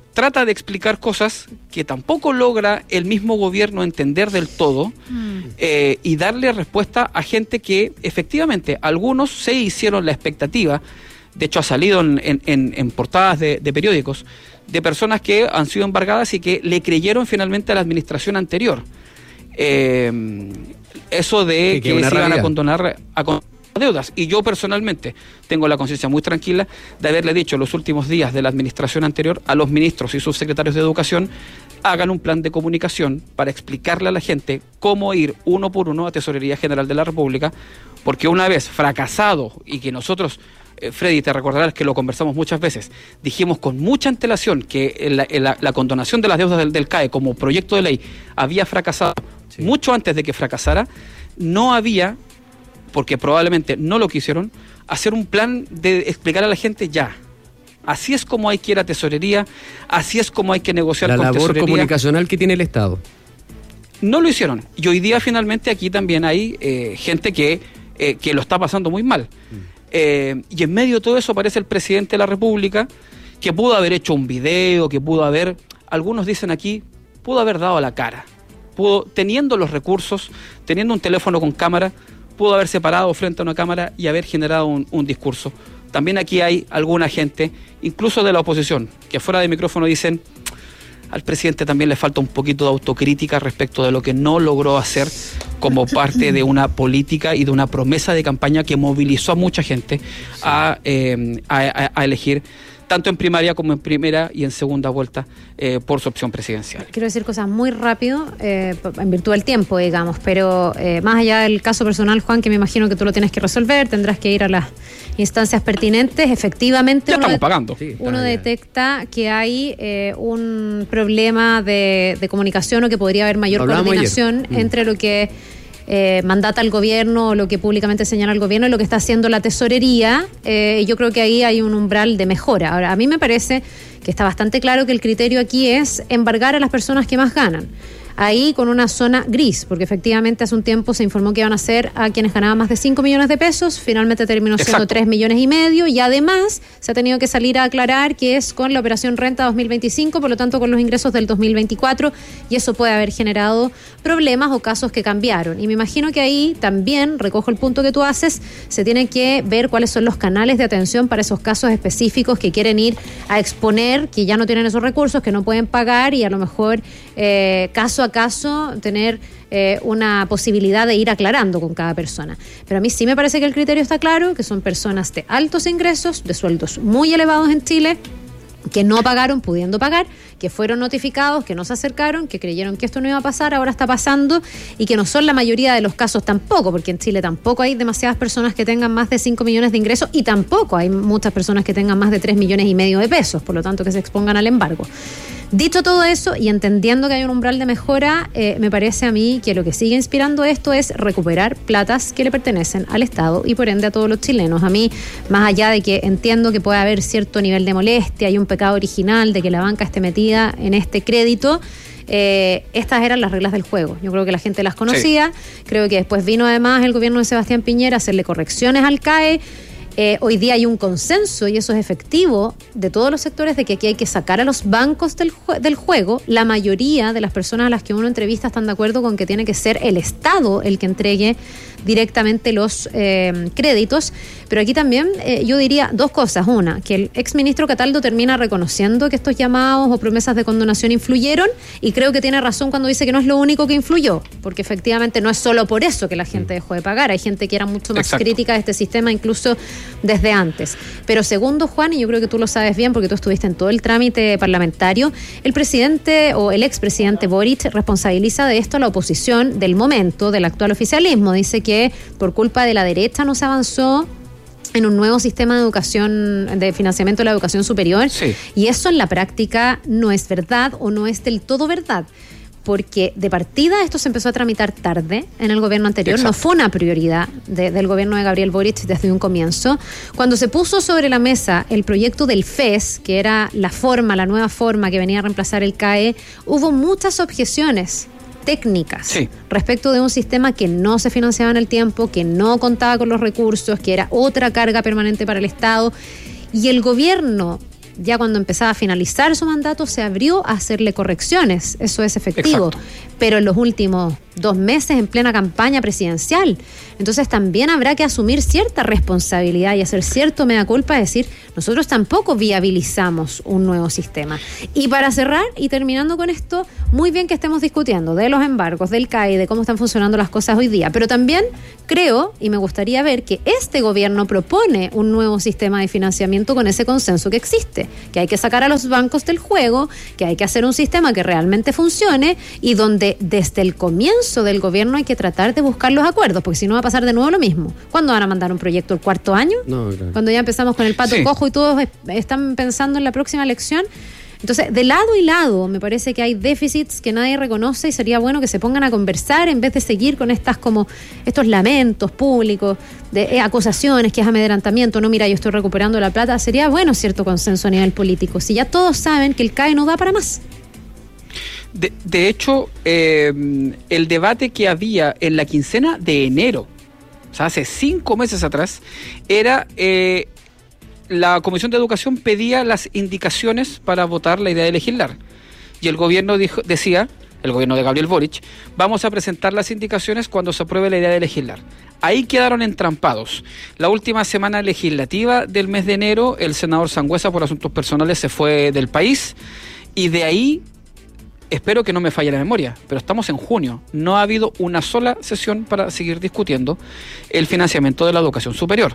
trata de explicar cosas que tampoco logra el mismo gobierno entender del todo mm. eh, y darle respuesta a gente que efectivamente algunos se hicieron la expectativa, de hecho ha salido en, en, en portadas de, de periódicos, de personas que han sido embargadas y que le creyeron finalmente a la administración anterior. Eh, eso de que, que se iban a condonar a condonar deudas, y yo personalmente tengo la conciencia muy tranquila de haberle dicho en los últimos días de la administración anterior a los ministros y subsecretarios de educación: hagan un plan de comunicación para explicarle a la gente cómo ir uno por uno a Tesorería General de la República, porque una vez fracasado, y que nosotros, eh, Freddy, te recordarás que lo conversamos muchas veces, dijimos con mucha antelación que la, la, la condonación de las deudas del, del C A E como proyecto de ley había fracasado sí. mucho antes de que fracasara, no había, porque probablemente no lo quisieron, hacer un plan de explicar a la gente ya. Así es como hay que ir a tesorería, así es como hay que negociar
la
con tesorería.
La labor comunicacional que tiene el Estado.
No lo hicieron. Y hoy día finalmente aquí también hay eh, gente que, eh, que lo está pasando muy mal. Mm. Eh, y en medio de todo eso aparece el presidente de la República, que pudo haber hecho un video, que pudo haber, algunos dicen aquí, pudo haber dado la cara. Pudo, teniendo los recursos, teniendo un teléfono con cámara, pudo haberse parado frente a una cámara y haber generado un, un discurso. También aquí hay alguna gente, incluso de la oposición, que fuera de micrófono dicen: al presidente también le falta un poquito de autocrítica respecto de lo que no logró hacer como parte de una política y de una promesa de campaña que movilizó a mucha gente a, eh, a, a elegir, tanto en primaria como en primera y en segunda vuelta, eh, por su opción presidencial.
Quiero decir cosas muy rápido, eh, en virtud del tiempo, digamos, pero eh, más allá del caso personal, Juan, que me imagino que tú lo tienes que resolver, tendrás que ir a las instancias pertinentes, efectivamente.
Ya
uno
estamos
de,
pagando.
Uno sí, detecta que hay eh, un problema de, de comunicación, o que podría haber mayor coordinación mm. entre lo que Eh, mandata al gobierno, lo que públicamente señala el gobierno y lo que está haciendo la tesorería. Eh, yo creo que ahí hay un umbral de mejora. Ahora, a mí me parece que está bastante claro que el criterio aquí es embargar a las personas que más ganan. Ahí con una zona gris, porque efectivamente hace un tiempo se informó que iban a ser a quienes ganaban más de cinco millones de pesos, finalmente terminó siendo Exacto. tres millones y medio, y además se ha tenido que salir a aclarar que es con la operación Renta dos mil veinticinco, por lo tanto con los ingresos del dos mil veinticuatro, y eso puede haber generado problemas o casos que cambiaron. Y me imagino que ahí también, recojo el punto que tú haces, se tiene que ver cuáles son los canales de atención para esos casos específicos que quieren ir a exponer, que ya no tienen esos recursos, que no pueden pagar, y a lo mejor eh, caso a caso tener eh, una posibilidad de ir aclarando con cada persona. Pero a mí sí me parece que el criterio está claro, que son personas de altos ingresos, de sueldos muy elevados en Chile, que no pagaron pudiendo pagar, que fueron notificados, que no se acercaron, que creyeron que esto no iba a pasar, ahora está pasando, y que no son la mayoría de los casos tampoco, porque en Chile tampoco hay demasiadas personas que tengan más de cinco millones de ingresos, y tampoco hay muchas personas que tengan más de tres millones y medio de pesos, por lo tanto que se expongan al embargo. Dicho todo eso, y entendiendo que hay un umbral de mejora, eh, me parece a mí que lo que sigue inspirando esto es recuperar platas que le pertenecen al Estado y por ende a todos los chilenos. A mí, más allá de que entiendo que puede haber cierto nivel de molestia, hay un pecado original de que la banca esté metida en este crédito, eh, estas eran las reglas del juego. Yo creo que la gente las conocía, sí. Creo que después vino además el gobierno de Sebastián Piñera a hacerle correcciones al C A E. Eh, hoy día hay un consenso, y eso es efectivo, de todos los sectores, de que aquí hay que sacar a los bancos del, jue- del juego. La mayoría de las personas a las que uno entrevista están de acuerdo con que tiene que ser el Estado el que entregue directamente los eh, créditos. Pero aquí también eh, yo diría dos cosas. Una, que el exministro Cataldo termina reconociendo que estos llamados o promesas de condonación influyeron, y creo que tiene razón cuando dice que no es lo único que influyó, porque efectivamente no es solo por eso que la gente dejó de pagar. Hay gente que era mucho más Exacto. crítica de este sistema, incluso desde antes. Pero segundo, Juan, y yo creo que tú lo sabes bien porque tú estuviste en todo el trámite parlamentario, el presidente o el expresidente Boric responsabiliza de esto a la oposición del momento, del actual oficialismo. Dice que por culpa de la derecha no se avanzó en un nuevo sistema de educación, de financiamiento de la educación superior, sí. Y eso en la práctica no es verdad, o no es del todo verdad, porque de partida esto se empezó a tramitar tarde en el gobierno anterior. Exacto. No fue una prioridad de, del gobierno de Gabriel Boric desde un comienzo. Cuando se puso sobre la mesa el proyecto del F E S, que era la forma, la nueva forma que venía a reemplazar el C A E, hubo muchas objeciones técnicas sí. respecto de un sistema que no se financiaba en el tiempo, que no contaba con los recursos, que era otra carga permanente para el Estado, y el gobierno ya cuando empezaba a finalizar su mandato se abrió a hacerle correcciones, eso es efectivo. Exacto. Pero en los últimos dos meses en plena campaña presidencial, entonces también habrá que asumir cierta responsabilidad y hacer cierto mea culpa, decir, nosotros tampoco viabilizamos un nuevo sistema. Y para cerrar y terminando con esto, muy bien que estemos discutiendo de los embargos, del C A I, de cómo están funcionando las cosas hoy día, pero también creo y me gustaría ver que este gobierno propone un nuevo sistema de financiamiento con ese consenso que existe, que hay que sacar a los bancos del juego, que hay que hacer un sistema que realmente funcione y donde desde el comienzo del gobierno hay que tratar de buscar los acuerdos, porque si no va a pasar de nuevo lo mismo. ¿Cuándo van a mandar un proyecto el cuarto año?
No, claro.
Cuando ya empezamos con el pato sí. cojo y todos están pensando en la próxima elección. Entonces, de lado y lado, me parece que hay déficits que nadie reconoce y sería bueno que se pongan a conversar en vez de seguir con estas como estos lamentos públicos, de eh, acusaciones, que es amedrentamiento, no, mira, yo estoy recuperando la plata. Sería bueno cierto consenso a nivel político, si ya todos saben que el C A E no da para más.
De, de hecho, eh, el debate que había en la quincena de enero, o sea, hace cinco meses atrás, era... Eh, la Comisión de Educación pedía las indicaciones para votar la idea de legislar. Y el gobierno dijo, decía, el gobierno de Gabriel Boric, vamos a presentar las indicaciones cuando se apruebe la idea de legislar. Ahí quedaron entrampados. La última semana legislativa del mes de enero, el senador Sangüesa, por asuntos personales, se fue del país. Y de ahí, espero que no me falle la memoria, pero estamos en junio. No ha habido una sola sesión para seguir discutiendo el financiamiento de la educación superior.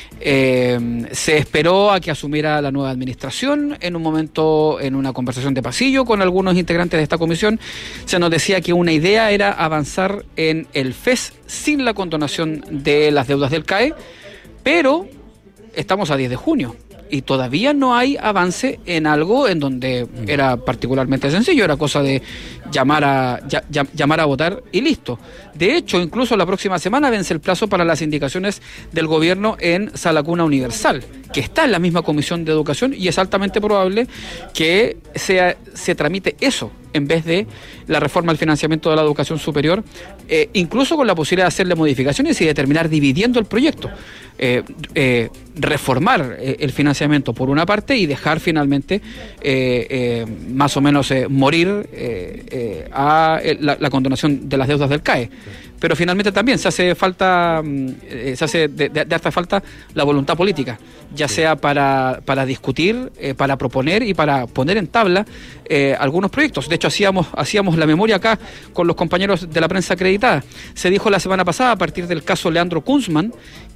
Eh, se esperó a que asumiera la nueva administración. En un momento, en una conversación de pasillo con algunos integrantes de esta comisión, se nos decía que una idea era avanzar en el F E S sin la condonación de las deudas del C A E, pero estamos a diez de junio. Y todavía no hay avance en algo en donde era particularmente sencillo, era cosa de llamar a ya, ya, llamar a votar y listo. De hecho, incluso la próxima semana vence el plazo para las indicaciones del gobierno en Sala Cuna Universal, que está en la misma Comisión de Educación, y es altamente probable que sea, se tramite eso en vez de la reforma al financiamiento de la educación superior, eh, incluso con la posibilidad de hacerle modificaciones y de terminar dividiendo el proyecto. Eh, eh, reformar eh, el financiamiento por una parte y dejar finalmente eh, eh, más o menos eh, morir eh, eh, a eh, la, la condonación de las deudas del C A E. Pero finalmente también se hace falta, eh, se hace de, de, de harta falta la voluntad política, ya sea para, para discutir, eh, para proponer y para poner en tabla eh, algunos proyectos. De hecho, hacíamos, hacíamos la memoria acá con los compañeros de la prensa acreditada. Se dijo la semana pasada, a partir del caso Leandro Kunzman,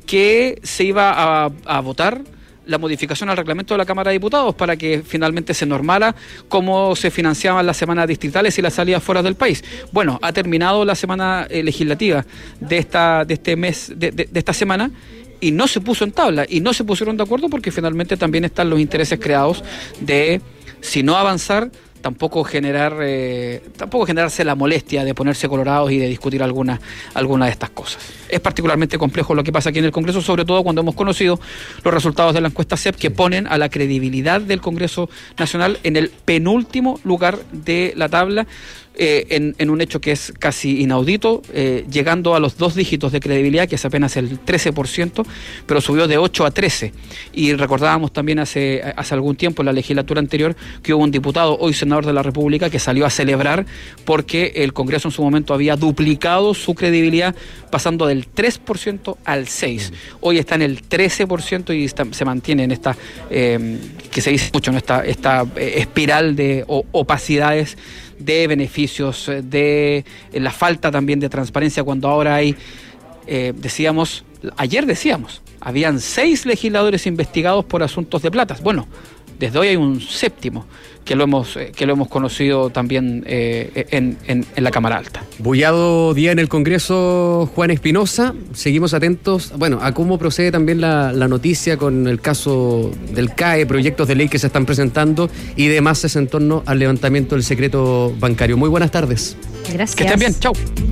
que se iba a, a votar la modificación al reglamento de la Cámara de Diputados para que finalmente se normara cómo se financiaban las semanas distritales y las salidas fuera del país. Bueno, ha terminado la semana eh, legislativa de esta de este mes, de, de, de esta semana, y no se puso en tabla, y no se pusieron de acuerdo porque finalmente también están los intereses creados de, si no avanzar, tampoco generar eh, tampoco generarse la molestia de ponerse colorados y de discutir alguna, alguna de estas cosas. Es particularmente complejo lo que pasa aquí en el Congreso, sobre todo cuando hemos conocido los resultados de la encuesta C E P, que ponen a la credibilidad del Congreso Nacional en el penúltimo lugar de la tabla, eh, en, en un hecho que es casi inaudito, eh, llegando a los dos dígitos de credibilidad, que es apenas el trece por ciento, pero subió de ocho a trece. Y recordábamos también hace, hace algún tiempo, en la legislatura anterior, que hubo un diputado, hoy senador de la República, que salió a celebrar porque el Congreso en su momento había duplicado su credibilidad, pasando del tres por ciento al seis por ciento. Hoy está en el trece por ciento y está, se mantiene en esta, eh, que se dice mucho, en esta, esta espiral de opacidades, de beneficios, de la falta también de transparencia, cuando ahora hay, eh, decíamos, ayer decíamos, habían seis legisladores investigados por asuntos de platas. Bueno, desde hoy hay un séptimo que lo hemos eh, que lo hemos conocido también eh, en, en, en la Cámara Alta.
Bullado día en el Congreso, Juan Espinosa. Seguimos atentos, bueno, a cómo procede también la, la noticia con el caso del C A E, proyectos de ley que se están presentando y demás en torno al levantamiento del secreto bancario. Muy buenas tardes.
Gracias.
Que estén bien, chau.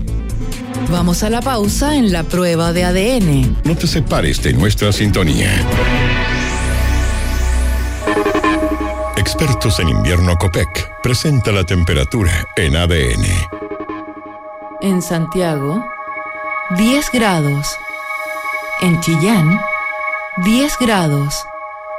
Vamos a la pausa en la prueba de A D N.
No te separes de nuestra sintonía. Expertos en invierno Copec presenta la temperatura en A D N.
En Santiago, diez grados. En Chillán, diez grados.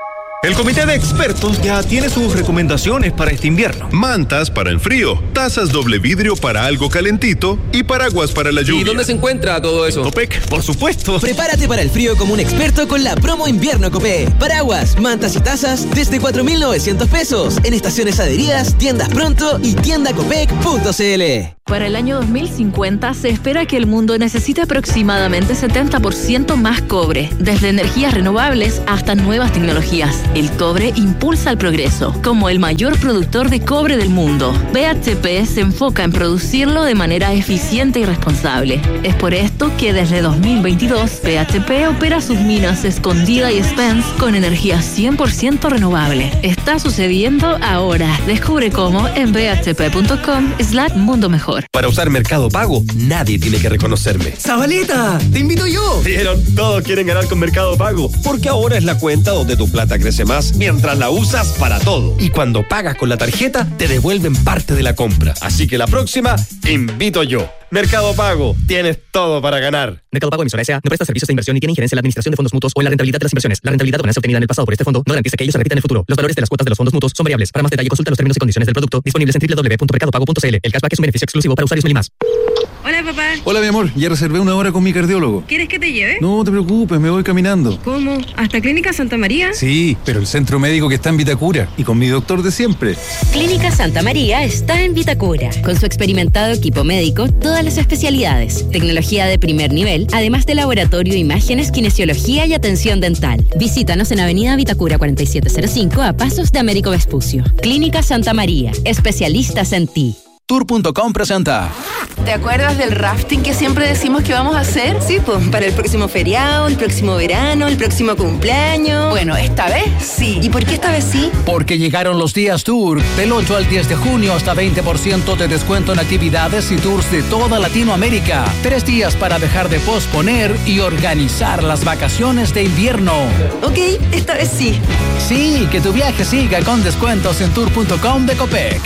El comité de expertos ya tiene sus recomendaciones para este invierno.
Mantas para el frío, tazas doble vidrio para algo calentito y paraguas para la lluvia.
¿Y dónde se encuentra todo eso?
Copec, por supuesto.
Prepárate para el frío como un experto con la promo invierno Copec. Paraguas, mantas y tazas desde cuatro mil novecientos pesos en estaciones adheridas, tiendas pronto y tienda copec punto c l.
Para el año dos mil cincuenta se espera que el mundo necesite aproximadamente setenta por ciento más cobre, desde energías renovables hasta nuevas tecnologías. El cobre impulsa el progreso, como el mayor productor de cobre del mundo. B H P se enfoca en producirlo de manera eficiente y responsable. Es por esto que desde dos mil veintidós B H P opera sus minas Escondida y Spence con energía cien por ciento renovable. Está sucediendo ahora. Descubre cómo en b h p punto com slash mundo mejor.
Para usar Mercado Pago, nadie tiene que reconocerme.
¡Zabaleta! ¡Te invito yo!
¿Vieron? Todos quieren ganar con Mercado Pago, porque ahora es la cuenta donde tu plata crece más mientras la usas para todo. Y cuando pagas con la tarjeta, te devuelven parte de la compra. Así que la próxima, te invito yo. Mercado Pago, tienes todo para ganar.
Mercado Pago Emisora S A no presta servicios de inversión ni tiene injerencia en la administración de fondos mutuos o en la rentabilidad de las inversiones. La rentabilidad o ganancia obtenida en el pasado por este fondo no garantiza que ellos se repitan en el futuro. Los valores de las cuotas de los fondos mutuos son variables. Para más detalle, consulta los términos y condiciones del producto disponibles en doble u doble u doble u punto mercado pago punto c l. El cashback es un beneficio exclusivo para usuarios Meli+.
Hola, papá.
Hola, mi amor. Ya reservé una hora con mi cardiólogo.
¿Quieres que te lleve?
No te preocupes, me voy caminando.
¿Cómo? ¿Hasta Clínica Santa María?
Sí, pero el centro médico que está en Vitacura y con mi doctor de siempre.
Clínica Santa María está en Vitacura. Con su experimentado equipo médico, todas las especialidades, tecnología de primer nivel, además de laboratorio, imágenes, kinesiología y atención dental. Visítanos en Avenida Vitacura cuarenta y siete cero cinco a pasos de Américo Vespucio. Clínica Santa María, especialistas en ti.
Tour punto com presenta.
¿Te acuerdas del rafting que siempre decimos que vamos a hacer?
Sí, pues, para el próximo feriado, el próximo verano, el próximo cumpleaños.
Bueno, esta vez sí.
¿Y por qué esta vez sí?
Porque llegaron los días Tour. Del ocho al diez de junio, hasta veinte por ciento de descuento en actividades y tours de toda Latinoamérica. Tres días para dejar de posponer y organizar las vacaciones de invierno.
Ok, esta vez sí.
Sí, que tu viaje siga con descuentos en tour punto com de Copec.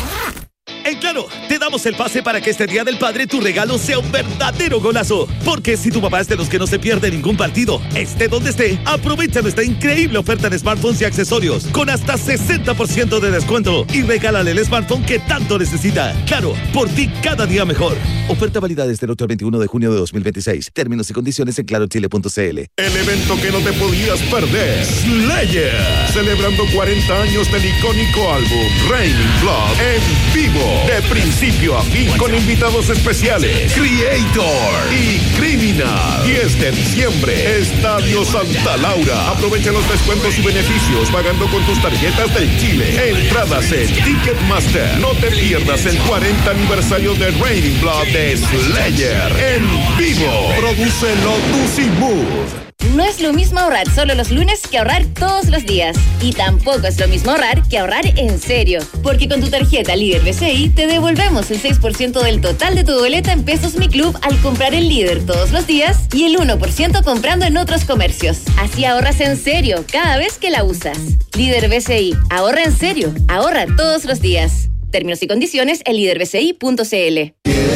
En Claro, te damos el pase para que este Día del Padre tu regalo sea un verdadero golazo. Porque si tu papá es de los que no se pierde ningún partido, esté donde esté, aprovecha nuestra increíble oferta de smartphones y accesorios con hasta sesenta por ciento de descuento y regálale el smartphone que tanto necesita. Claro, por ti cada día mejor. Oferta válida desde el ocho al veintiuno de junio de dos mil veintiséis. Términos y condiciones en claro chile punto c l.
El evento que no te podías perder. Slayer. Celebrando cuarenta años del icónico álbum Raining Blood en vivo. De principio a fin con invitados especiales. Creator y Criminal. diez de diciembre. Estadio Santa Laura. Aprovecha los descuentos y beneficios pagando con tus tarjetas del Chile. Entradas en Ticketmaster. No te pierdas el cuarenta aniversario de Raining Blood de Slayer en vivo. Produce Lotus y Mood.
No es lo mismo ahorrar solo los lunes que ahorrar todos los días. Y tampoco es lo mismo ahorrar que ahorrar en serio. Porque con tu tarjeta Líder B C I te devolvemos el seis por ciento del total de tu boleta en Pesos Mi Club al comprar en Líder todos los días y el uno por ciento comprando en otros comercios. Así ahorras en serio cada vez que la usas. Líder B C I. Ahorra en serio. Ahorra todos los días. Términos y condiciones en líder b c i punto c l.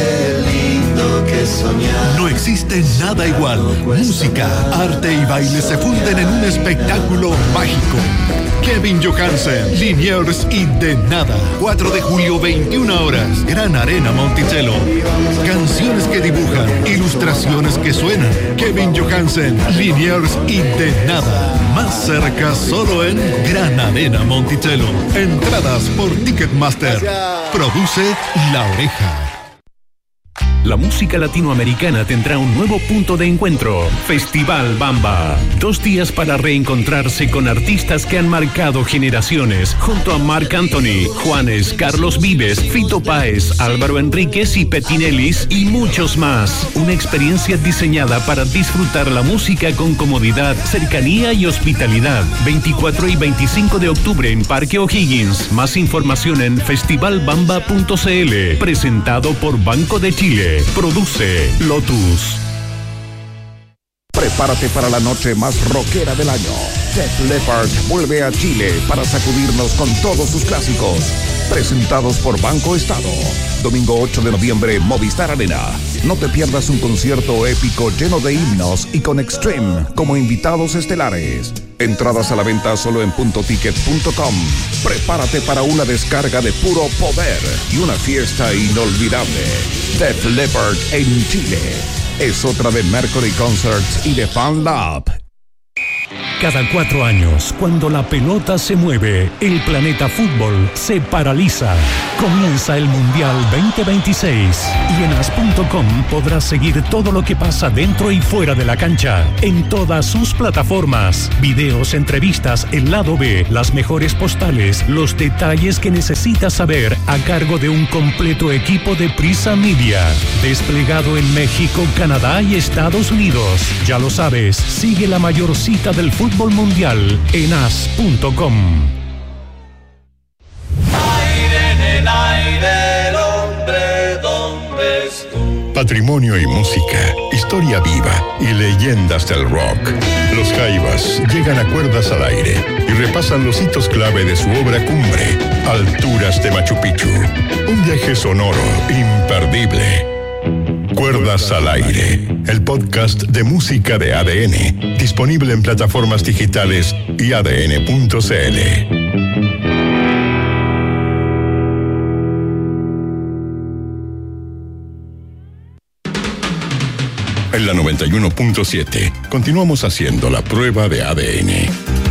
No existe nada igual. Música, arte y baile se funden en un espectáculo mágico. Kevin Johansen, Liniers y De Nada. cuatro de julio, veintiuna horas. Gran Arena Monticello. Canciones que dibujan, ilustraciones que suenan. Kevin Johansen, Liniers y De Nada. Más cerca solo en Gran Arena Monticello. Entradas por Ticketmaster. Produce La Oreja.
La música latinoamericana tendrá un nuevo punto de encuentro. Festival Bamba. Dos días para reencontrarse con artistas que han marcado generaciones. Junto a Marc Anthony, Juanes, Carlos Vives, Fito Páez, Álvaro Enríquez y Petinelis y muchos más. Una experiencia diseñada para disfrutar la música con comodidad, cercanía y hospitalidad. veinticuatro y veinticinco de octubre en Parque O'Higgins. Más información en festival bamba punto c l. Presentado por Banco de Chile. Produce Lotus.
Prepárate para la noche más rockera del año. Def Leppard vuelve a Chile para sacudirnos con todos sus clásicos. Presentados por Banco Estado. Domingo ocho de noviembre, Movistar Arena. No te pierdas un concierto épico lleno de himnos y con Extreme como invitados estelares. Entradas a la venta solo en punto ticket punto com. Prepárate para una descarga de puro poder y una fiesta inolvidable. Def Leppard en Chile es otra de Mercury Concerts y de Fan Lab.
Cada cuatro años, cuando la pelota se mueve, el planeta fútbol se paraliza. Comienza el Mundial veinte veintiséis y en as punto com podrás seguir todo lo que pasa dentro y fuera de la cancha, en todas sus plataformas. Videos, entrevistas, el lado B, las mejores postales, los detalles que necesitas saber a cargo de un completo equipo de Prisa Media. Desplegado en México, Canadá y Estados Unidos. Ya lo sabes, sigue la mayor cita del fútbol Fútbol Mundial en as punto com.
Aire en el aire, el hombre, ¿dónde estuvo?
Patrimonio y música, historia viva y leyendas del rock. Los Jaivas llegan a Cuerdas al Aire y repasan los hitos clave de su obra cumbre, Alturas de Machu Picchu. Un viaje sonoro imperdible. Cuerdas al Aire, el podcast de música de A D N, disponible en plataformas digitales y a d n punto c l. En la noventa y uno punto siete, continuamos haciendo la prueba de A D N.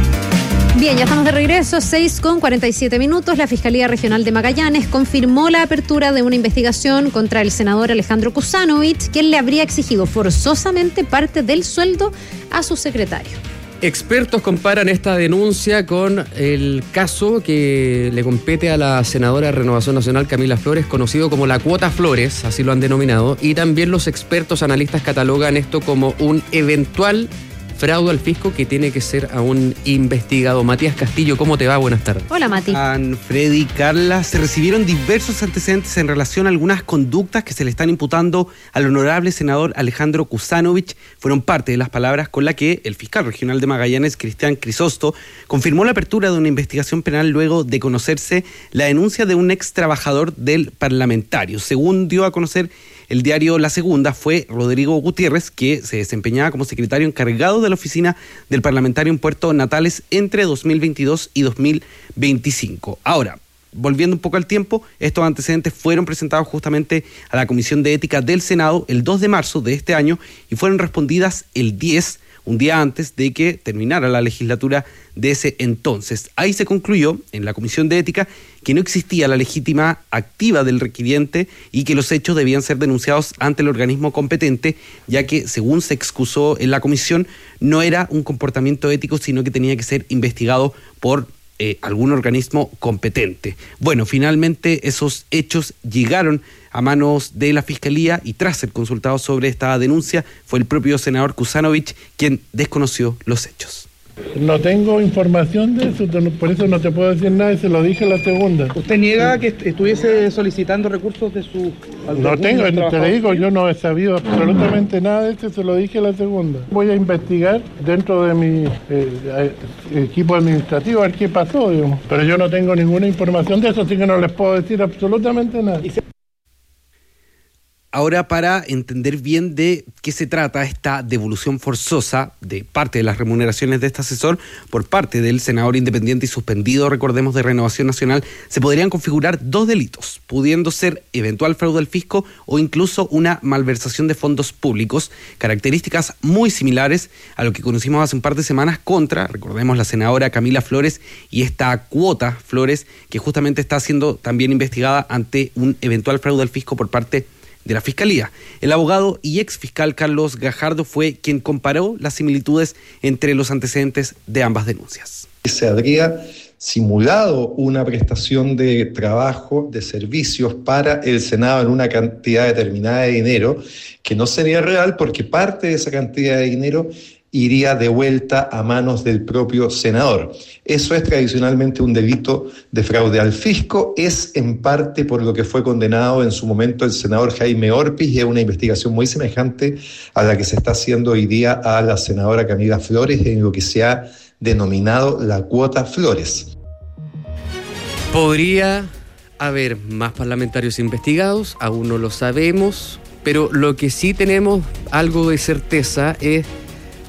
Bien, ya estamos de regreso, seis con cuarenta y siete minutos. La Fiscalía Regional de Magallanes confirmó la apertura de una investigación contra el senador Alejandro Kusanovich, quien le habría exigido forzosamente parte del sueldo a su secretario.
Expertos comparan esta denuncia con el caso que le compete a la senadora de Renovación Nacional Camila Flores, conocido como la cuota Flores, así lo han denominado, y también los expertos analistas catalogan esto como un eventual fraude al fisco que tiene que ser aún investigado. Matías Castillo, ¿cómo te va? Buenas tardes.
Hola, Mati.
Freddy y Carla, se recibieron diversos antecedentes en relación a algunas conductas que se le están imputando al honorable senador Alejandro Kusanovich. Fueron parte de las palabras con las que el fiscal regional de Magallanes, Cristian Crisosto, confirmó la apertura de una investigación penal luego de conocerse la denuncia de un ex trabajador del parlamentario. Según dio a conocer el diario La Segunda, fue Rodrigo Gutiérrez, que se desempeñaba como secretario encargado de la oficina del parlamentario en Puerto Natales entre dos mil veintidós y dos mil veinticinco. Ahora, volviendo un poco al tiempo, estos antecedentes fueron presentados justamente a la Comisión de Ética del Senado el dos de marzo de este año y fueron respondidas el diez, un día antes de que terminara la legislatura de ese entonces. Ahí se concluyó en la Comisión de Ética que no existía la legítima activa del requiriente y que los hechos debían ser denunciados ante el organismo competente, ya que, según se excusó en la comisión, no era un comportamiento ético, sino que tenía que ser investigado por eh, algún organismo competente. Bueno, finalmente esos hechos llegaron a manos de la Fiscalía y tras ser consultado sobre esta denuncia, fue el propio senador Kusanovich quien desconoció los hechos.
No tengo información de eso, por eso no te puedo decir nada y se lo dije a la segunda.
¿Usted niega que estuviese solicitando recursos de su...
No tengo, te le digo, yo no he sabido absolutamente nada de eso, se lo dije a la segunda. Voy a investigar dentro de mi eh, equipo administrativo a ver qué pasó, digamos. Pero yo no tengo ninguna información de eso, así que no les puedo decir absolutamente nada.
Ahora, para entender bien de qué se trata esta devolución forzosa de parte de las remuneraciones de este asesor por parte del senador independiente y suspendido, recordemos, de Renovación Nacional, se podrían configurar dos delitos, pudiendo ser eventual fraude al fisco o incluso una malversación de fondos públicos, características muy similares a lo que conocimos hace un par de semanas contra, recordemos, la senadora Camila Flores y esta cuota Flores, que justamente está siendo también investigada ante un eventual fraude al fisco por parte de la Fiscalía. El abogado y ex fiscal Carlos Gajardo fue quien comparó las similitudes entre los antecedentes de ambas denuncias.
Se habría simulado una prestación de trabajo, de servicios para el Senado en una cantidad determinada de dinero que no sería real porque parte de esa cantidad de dinero iría de vuelta a manos del propio senador. Eso es tradicionalmente un delito de fraude al fisco, es en parte por lo que fue condenado en su momento el senador Jaime Orpiz y es una investigación muy semejante a la que se está haciendo hoy día a la senadora Camila Flores en lo que se ha denominado la cuota Flores.
Podría haber más parlamentarios investigados, aún no lo sabemos, pero lo que sí tenemos algo de certeza es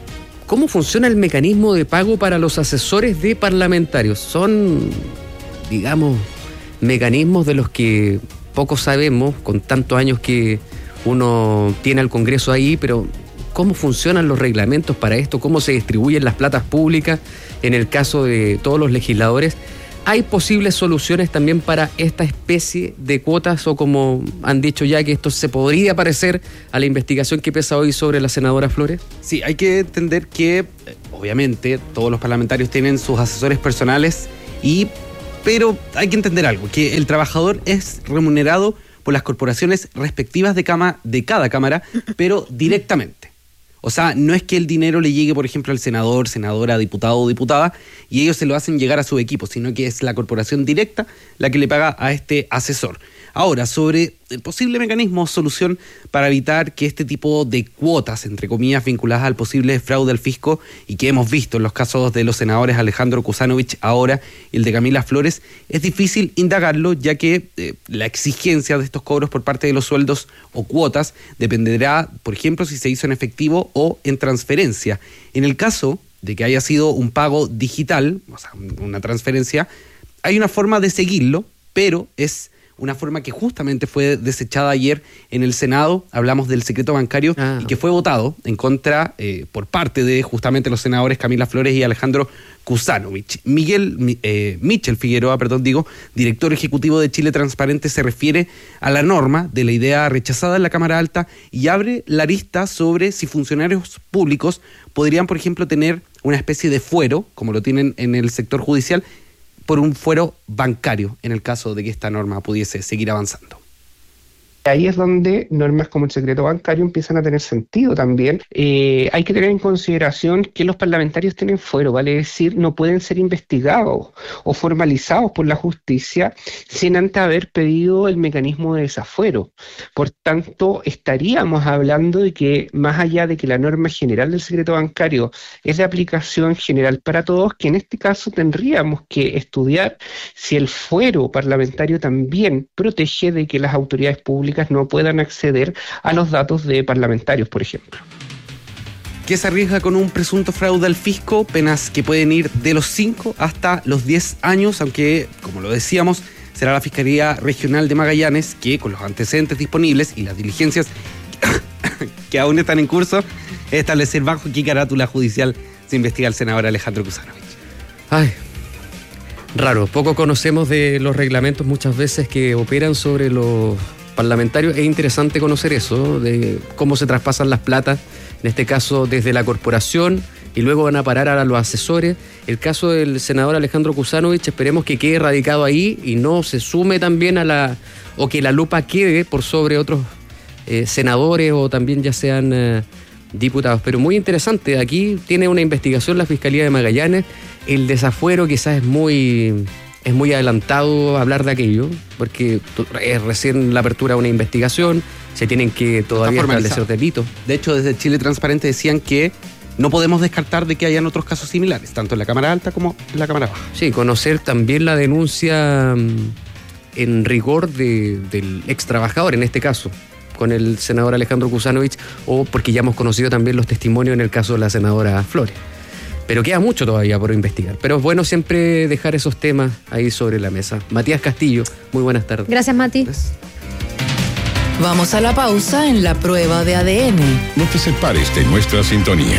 ¿cómo funciona el mecanismo de pago para los asesores de parlamentarios? Son, digamos, mecanismos de los que poco sabemos, con tantos años que uno tiene al Congreso ahí, pero ¿cómo funcionan los reglamentos para esto? ¿Cómo se distribuyen las platas públicas en el caso de todos los legisladores? ¿Hay posibles soluciones también para esta especie de cuotas o como han dicho ya que esto se podría parecer a la investigación que pesa hoy sobre la senadora Flores?
Sí, hay que entender que obviamente todos los parlamentarios tienen sus asesores personales, y pero hay que entender algo, que el trabajador es remunerado por las corporaciones respectivas de, cama, de cada cámara, pero directamente. O sea, no es que el dinero le llegue, por ejemplo, al senador, senadora, diputado o diputada, y ellos se lo hacen llegar a su equipo, sino que es la corporación directa la que le paga a este asesor. Ahora, sobre el posible mecanismo o solución para evitar que este tipo de cuotas, entre comillas, vinculadas al posible fraude al fisco, y que hemos visto en los casos de los senadores Alejandro Kuzanovich ahora y el de Camila Flores, es difícil indagarlo, ya que eh, la exigencia de estos cobros por parte de los sueldos o cuotas dependerá, por ejemplo, si se hizo en efectivo o en transferencia. En el caso de que haya sido un pago digital, o sea, una transferencia, hay una forma de seguirlo, pero es una forma que justamente fue desechada ayer en el Senado. Hablamos del secreto bancario ah. y que fue votado en contra eh, por parte de justamente los senadores Camila Flores y Alejandro Kuzanovich. Miguel eh, Michel Figueroa, perdón, digo, director ejecutivo de Chile Transparente, se refiere a la norma de la idea rechazada en la Cámara Alta y abre la arista sobre si funcionarios públicos podrían, por ejemplo, tener una especie de fuero, como lo tienen en el sector judicial, por un fuero bancario, en el caso de que esta norma pudiese seguir avanzando.
Ahí es donde normas como el secreto bancario empiezan a tener sentido también. Eh, hay que tener en consideración que los parlamentarios tienen fuero, vale decir, no pueden ser investigados o formalizados por la justicia sin antes haber pedido el mecanismo de desafuero. Por tanto, estaríamos hablando de que, más allá de que la norma general del secreto bancario es de aplicación general para todos, que en este caso tendríamos que estudiar si el fuero parlamentario también protege de que las autoridades públicas no puedan acceder a los datos de parlamentarios, por ejemplo.
¿Qué se arriesga con un presunto fraude al fisco? Penas que pueden ir de los cinco hasta los diez años, aunque, como lo decíamos, será la Fiscalía Regional de Magallanes que, con los antecedentes disponibles y las diligencias que aún están en curso, establecer bajo qué carátula judicial se investiga al senador Alejandro Kuzanovich.
Ay, raro, poco conocemos de los reglamentos muchas veces que operan sobre los parlamentarios. Es interesante conocer eso, de cómo se traspasan las platas, en este caso desde la corporación, y luego van a parar a los asesores. El caso del senador Alejandro Kuzanovich, esperemos que quede radicado ahí y no se sume también a la, o que la lupa quede por sobre otros eh, senadores o también ya sean eh, diputados. Pero muy interesante, aquí tiene una investigación la Fiscalía de Magallanes. El desafuero quizás es muy... Es muy adelantado hablar de aquello, porque es recién la apertura de una investigación, se tienen que todavía establecer delitos.
De hecho, desde Chile Transparente decían que no podemos descartar de que hayan otros casos similares, tanto en la Cámara Alta como en la Cámara Baja.
Sí, conocer también la denuncia en rigor de, del ex trabajador, en este caso, con el senador Alejandro Kuzanovich, o porque ya hemos conocido también los testimonios en el caso de la senadora Flores. Pero queda mucho todavía por investigar. Pero es bueno siempre dejar esos temas ahí sobre la mesa. Matías Castillo, muy buenas tardes.
Gracias, Mati.
Gracias.
Vamos a la pausa en la prueba de A D N.
No te separes de nuestra sintonía.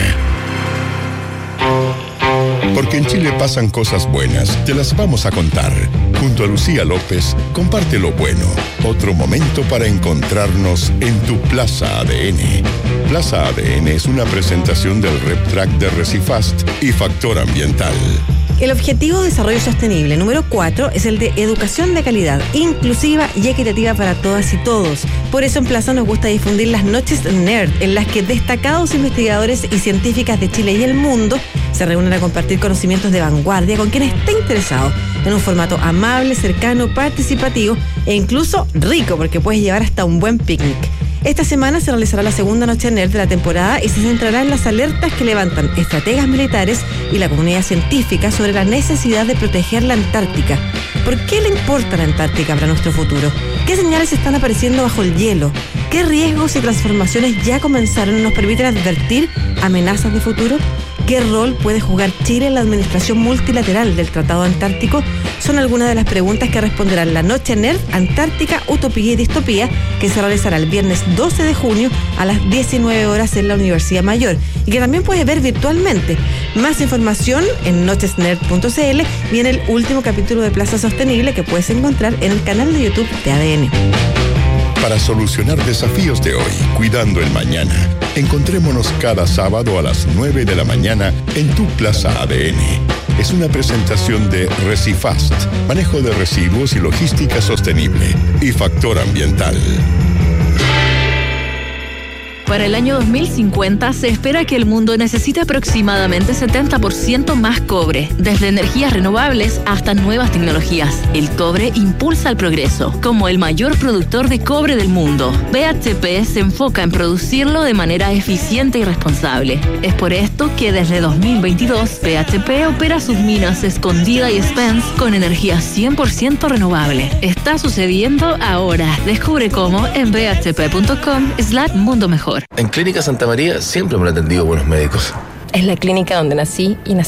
Porque en Chile pasan cosas buenas, te las vamos a contar. Junto a Lucía López, comparte lo bueno. Otro momento para encontrarnos en tu Plaza A D N. Plaza A D N es una presentación del RepTrack de Recifast y Factor Ambiental.
El objetivo de desarrollo sostenible número cuatro es el de educación de calidad, inclusiva y equitativa para todas y todos. Por eso en Plaza nos gusta difundir las noches Nerd, en las que destacados investigadores y científicas de Chile y el mundo se reúnen a compartir conocimientos de vanguardia con quien esté interesado, en un formato amable, cercano, participativo e incluso rico, porque puedes llevar hasta un buen picnic. Esta semana se realizará la segunda noche nerd de la temporada y se centrará en las alertas que levantan estrategas militares y la comunidad científica sobre la necesidad de proteger la Antártica. ¿Por qué le importa la Antártica para nuestro futuro? ¿Qué señales están apareciendo bajo el hielo? ¿Qué riesgos y transformaciones ya comenzaron y nos permiten advertir amenazas de futuro? ¿Qué rol puede jugar Chile en la administración multilateral del Tratado Antártico? Son algunas de las preguntas que responderán la Noche Nerd Antártica, Utopía y Distopía, que se realizará el viernes doce de junio a las diecinueve horas en la Universidad Mayor y que también puedes ver virtualmente. Más información en noches nerd punto c l y en el último capítulo de Plaza Sostenible que puedes encontrar en el canal de YouTube de A D N.
Para solucionar desafíos de hoy, cuidando el mañana, encontrémonos cada sábado a las nueve de la mañana en tu Plaza A D N. Es una presentación de Recifast, manejo de residuos y logística sostenible, y Factor Ambiental.
Para el año dos mil cincuenta se espera que el mundo necesite aproximadamente setenta por ciento más cobre, desde energías renovables hasta nuevas tecnologías. El cobre impulsa el progreso. Como el mayor productor de cobre del mundo, B H P se enfoca en producirlo de manera eficiente y responsable. Es por esto que desde dos mil veintidós B H P opera sus minas Escondida y Spence con energía cien por ciento renovable. Está sucediendo ahora. Descubre cómo en b h p punto com slash mundo mejor.
En Clínica Santa María siempre me han atendido buenos médicos.
Es la clínica donde nací y nací